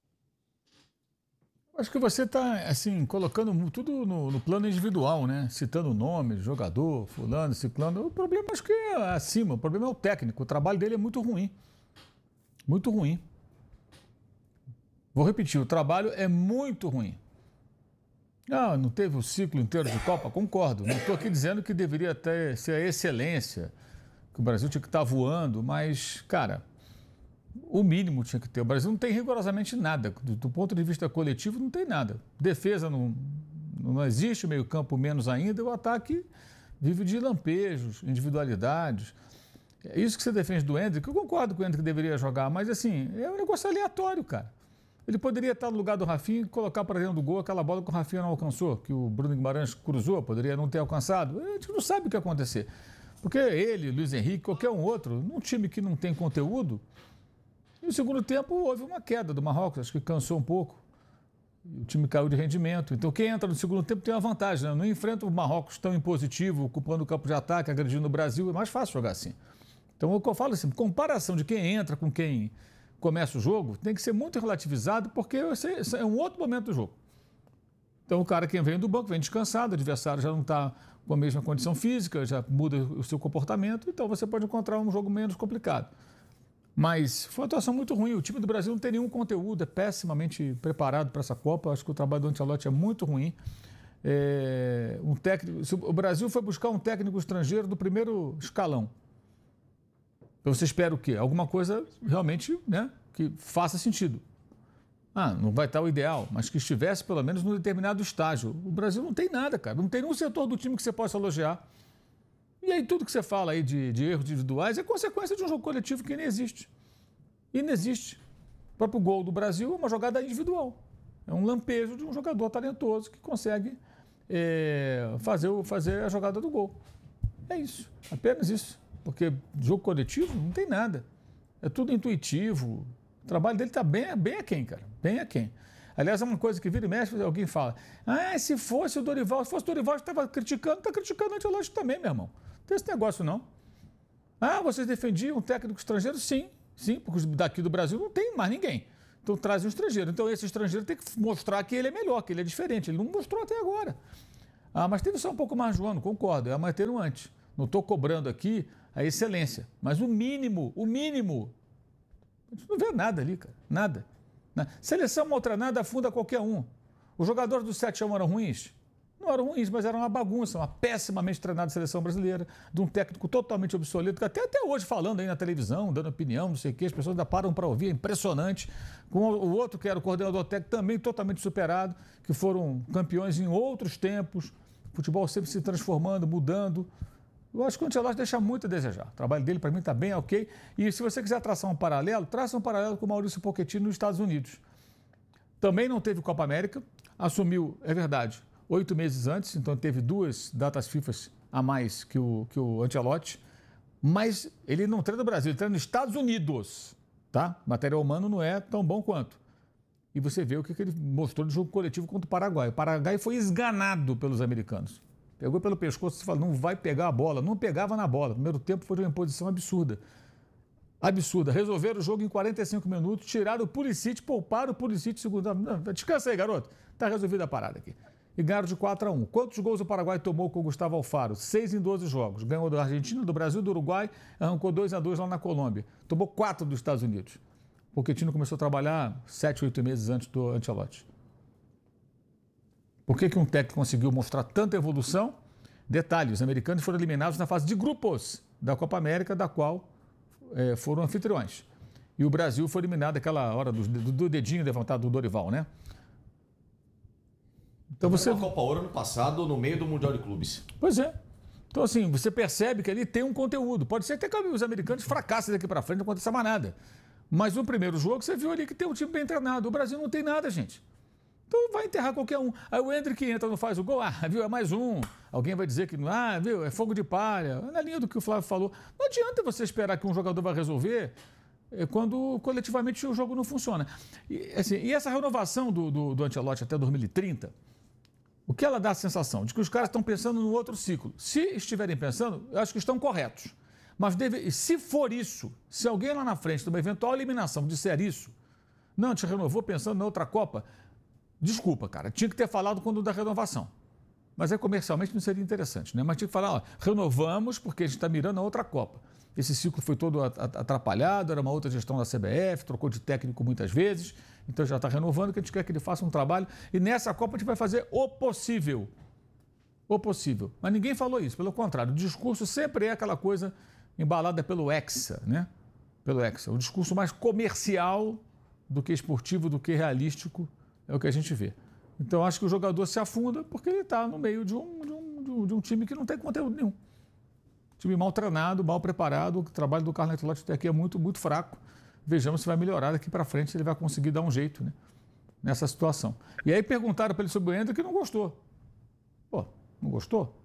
Acho que você está, assim, colocando tudo no plano individual, né? Citando nomes, jogador, fulano, ciclano. O problema acho que é acima, o problema é o técnico. O trabalho dele é muito ruim. Muito ruim. Vou repetir, o trabalho é muito ruim. Ah, não teve o ciclo inteiro de Copa? Concordo. Não estou aqui dizendo que deveria ser a excelência, que o Brasil tinha que estar voando, mas, cara, o mínimo tinha que ter. O Brasil não tem rigorosamente nada. Do ponto de vista coletivo, não tem nada. Defesa não existe, meio campo menos ainda, o ataque vive de lampejos, individualidades. É isso que você defende do Hendrick. Eu concordo que o Hendrick deveria jogar, mas, assim, é um negócio aleatório, cara. Ele poderia estar no lugar do Rafinha e colocar para dentro do gol aquela bola que o Rafinha não alcançou, que o Bruno Guimarães cruzou, poderia não ter alcançado. A gente não sabe o que ia acontecer. Porque ele, Luiz Henrique, qualquer um outro, num time que não tem conteúdo, no segundo tempo houve uma queda do Marrocos, acho que cansou um pouco. O time caiu de rendimento. Então quem entra no segundo tempo tem uma vantagem, né? Não enfrenta o Marrocos tão impositivo, ocupando o campo de ataque, agredindo o Brasil. É mais fácil jogar assim. Então o que eu falo assim, comparação de quem entra com quem começa o jogo, tem que ser muito relativizado, porque esse é um outro momento do jogo. Então o cara que vem do banco, vem descansado, o adversário já não está com a mesma condição física, já muda o seu comportamento, então você pode encontrar um jogo menos complicado. Mas foi uma atuação muito ruim, o time do Brasil não tem nenhum conteúdo, é pessimamente preparado para essa Copa, acho que o trabalho do Ancelotti é muito ruim. O Brasil foi buscar um técnico estrangeiro do primeiro escalão. Então você espera o quê? Alguma coisa realmente, né, que faça sentido. Não vai estar o ideal, mas que estivesse pelo menos num determinado estágio. O Brasil não tem nada, cara. Não tem nenhum setor do time que você possa elogiar. E aí tudo que você fala aí de erros individuais é consequência de um jogo coletivo que inexiste. Inexiste. O próprio gol do Brasil é uma jogada individual. É um lampejo de um jogador talentoso que consegue fazer a jogada do gol. É isso, apenas isso. Porque jogo coletivo não tem nada. É tudo intuitivo. O trabalho dele está bem aquém, cara. Bem aquém. Aliás, é uma coisa que vira e mexe, alguém fala, se fosse o Dorival, estava criticando, está criticando o Ancelotti também, meu irmão. Não tem esse negócio, não. Vocês defendiam um técnico estrangeiro? Sim, porque daqui do Brasil não tem mais ninguém. Então traz um estrangeiro. Então esse estrangeiro tem que mostrar que ele é melhor, que ele é diferente. Ele não mostrou até agora. Mas teve só um pouco mais de ano, concordo, é manter um antes. Não estou cobrando aqui a excelência, mas o mínimo, a gente não vê nada ali, cara, nada. Seleção mal treinada afunda qualquer um. Os jogadores do 7-1 eram ruins? Não eram ruins, mas eram uma bagunça, uma pessimamente treinada seleção brasileira, de um técnico totalmente obsoleto, que até hoje falando aí na televisão, dando opinião, não sei o quê, as pessoas ainda param para ouvir, é impressionante. Com o outro, que era o coordenador técnico, também totalmente superado, que foram campeões em outros tempos, futebol sempre se transformando, mudando. Eu acho que o Ancelotti deixa muito a desejar. O trabalho dele, para mim, está bem ok. E se você quiser traçar um paralelo, traça um paralelo com o Maurício Pochettino nos Estados Unidos. Também não teve Copa América, assumiu, é verdade, 8 meses antes, então teve 2 datas FIFA a mais que o Ancelotti, mas ele não treina no Brasil, ele treina nos Estados Unidos, tá? Material humano não é tão bom quanto. E você vê o que ele mostrou de jogo coletivo contra o Paraguai. O Paraguai foi esganado pelos americanos. Pegou pelo pescoço e falou, não vai pegar a bola. Não pegava na bola. O primeiro tempo foi de uma imposição absurda. Absurda. Resolveram o jogo em 45 minutos, tiraram o Pulisic, pouparam o Pulisic. Descansa aí, garoto. Está resolvida a parada aqui. E ganharam de 4-1. Quantos gols o Paraguai tomou com o Gustavo Alfaro? 6 em 12 jogos. Ganhou da Argentina, do Brasil, do Uruguai, arrancou 2-2 lá na Colômbia. Tomou 4 dos Estados Unidos. O Pochettino começou a trabalhar 7, 8 meses antes do Ancelotti. Por que um técnico conseguiu mostrar tanta evolução? Detalhe, os americanos foram eliminados na fase de grupos da Copa América, da qual foram anfitriões. E o Brasil foi eliminado naquela hora do dedinho levantado do Dorival, né? Então você... a Copa Ouro ano passado, no meio do Mundial de Clubes. Pois é. Então, assim, você percebe que ali tem um conteúdo. Pode ser até que os americanos fracassem daqui para frente, não aconteça mais nada. Mas no primeiro jogo, você viu ali que tem um time bem treinado. O Brasil não tem nada, gente. Então vai enterrar qualquer um. Aí o Endrick entra, não faz o gol, viu, é mais um. Alguém vai dizer que, viu, é fogo de palha. Na linha do que o Flávio falou. Não adianta você esperar que um jogador vai resolver quando coletivamente o jogo não funciona. E essa renovação do Ancelotti até 2030, o que ela dá a sensação? De que os caras estão pensando no outro ciclo. Se estiverem pensando, eu acho que estão corretos. Mas se for isso, se alguém lá na frente, de uma eventual eliminação, disser isso, não, a gente renovou pensando na outra Copa, desculpa, cara, tinha que ter falado quando da renovação. Mas comercialmente não seria interessante, né? Mas tinha que falar, renovamos porque a gente está mirando a outra Copa. Esse ciclo foi todo atrapalhado, era uma outra gestão da CBF, trocou de técnico muitas vezes, então já está renovando, que a gente quer que ele faça um trabalho. E nessa Copa a gente vai fazer o possível. O possível. Mas ninguém falou isso, pelo contrário, o discurso sempre é aquela coisa embalada pelo Hexa, né? Pelo Hexa. O discurso mais comercial do que esportivo, do que realístico, é o que a gente vê. Então, acho que o jogador se afunda porque ele está no meio de um time que não tem conteúdo nenhum. Time mal treinado, mal preparado. O trabalho do Carlo Ancelotti até aqui é muito, muito fraco. Vejamos se vai melhorar daqui para frente, se ele vai conseguir dar um jeito, né, nessa situação. E aí perguntaram para ele sobre o Endrick que não gostou. Pô, não gostou?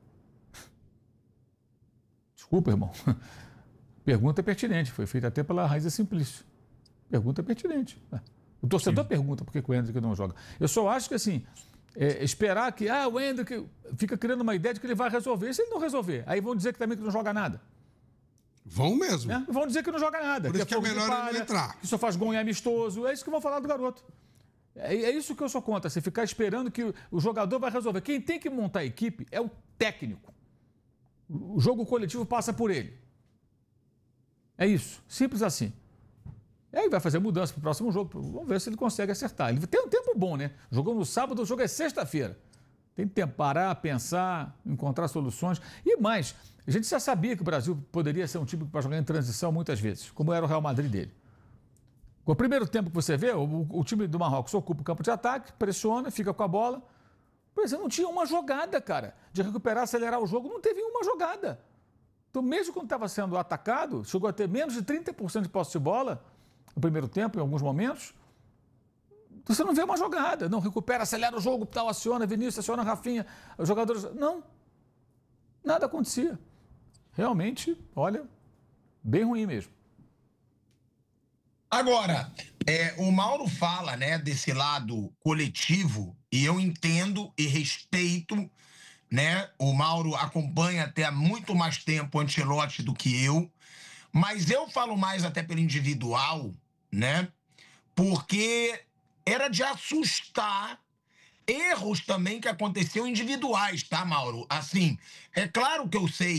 Desculpa, irmão. Pergunta pertinente. Foi feita até pela Raíza Simplício. Pergunta pertinente. O torcedor pergunta por que o Endrick não joga. Eu só acho que, assim, esperar que o Endrick fica criando uma ideia de que ele vai resolver. E se ele não resolver, aí vão dizer que também que não joga nada. Vão mesmo. Vão dizer que não joga nada. Por isso que é melhor ele não entrar. Que só faz gol em amistoso. É isso que vão falar do garoto. É isso que eu sou contra. Você ficar esperando que o jogador vai resolver. Quem tem que montar a equipe é o técnico. O jogo coletivo passa por ele. É isso. Simples assim. E aí vai fazer mudança para o próximo jogo. Vamos ver se ele consegue acertar. Ele tem um tempo bom, né? Jogou no sábado, o jogo é sexta-feira. Tem tempo para parar, pensar, encontrar soluções. E mais, a gente já sabia que o Brasil poderia ser um time para jogar em transição muitas vezes, como era o Real Madrid dele. Com o primeiro tempo que você vê, o time do Marrocos ocupa o campo de ataque, pressiona, fica com a bola. O Brasil não tinha uma jogada, cara, de recuperar, acelerar o jogo. Não teve uma jogada. Então, mesmo quando estava sendo atacado, chegou a ter menos de 30% de posse de bola no primeiro tempo, em alguns momentos. Você não vê uma jogada. Não, recupera, acelera o jogo, tal, aciona Vinícius, aciona Rafinha. Os jogadores... Não. Nada acontecia. realmente, olha, bem ruim mesmo. Agora, o Mauro fala, né, desse lado coletivo, e eu entendo e respeito, né? O Mauro acompanha até há muito mais tempo o Ancelotti do que eu, mas eu falo mais até pelo individual, né? Porque era de assustar erros também que aconteciam individuais, tá, Mauro? Assim, é claro que eu sei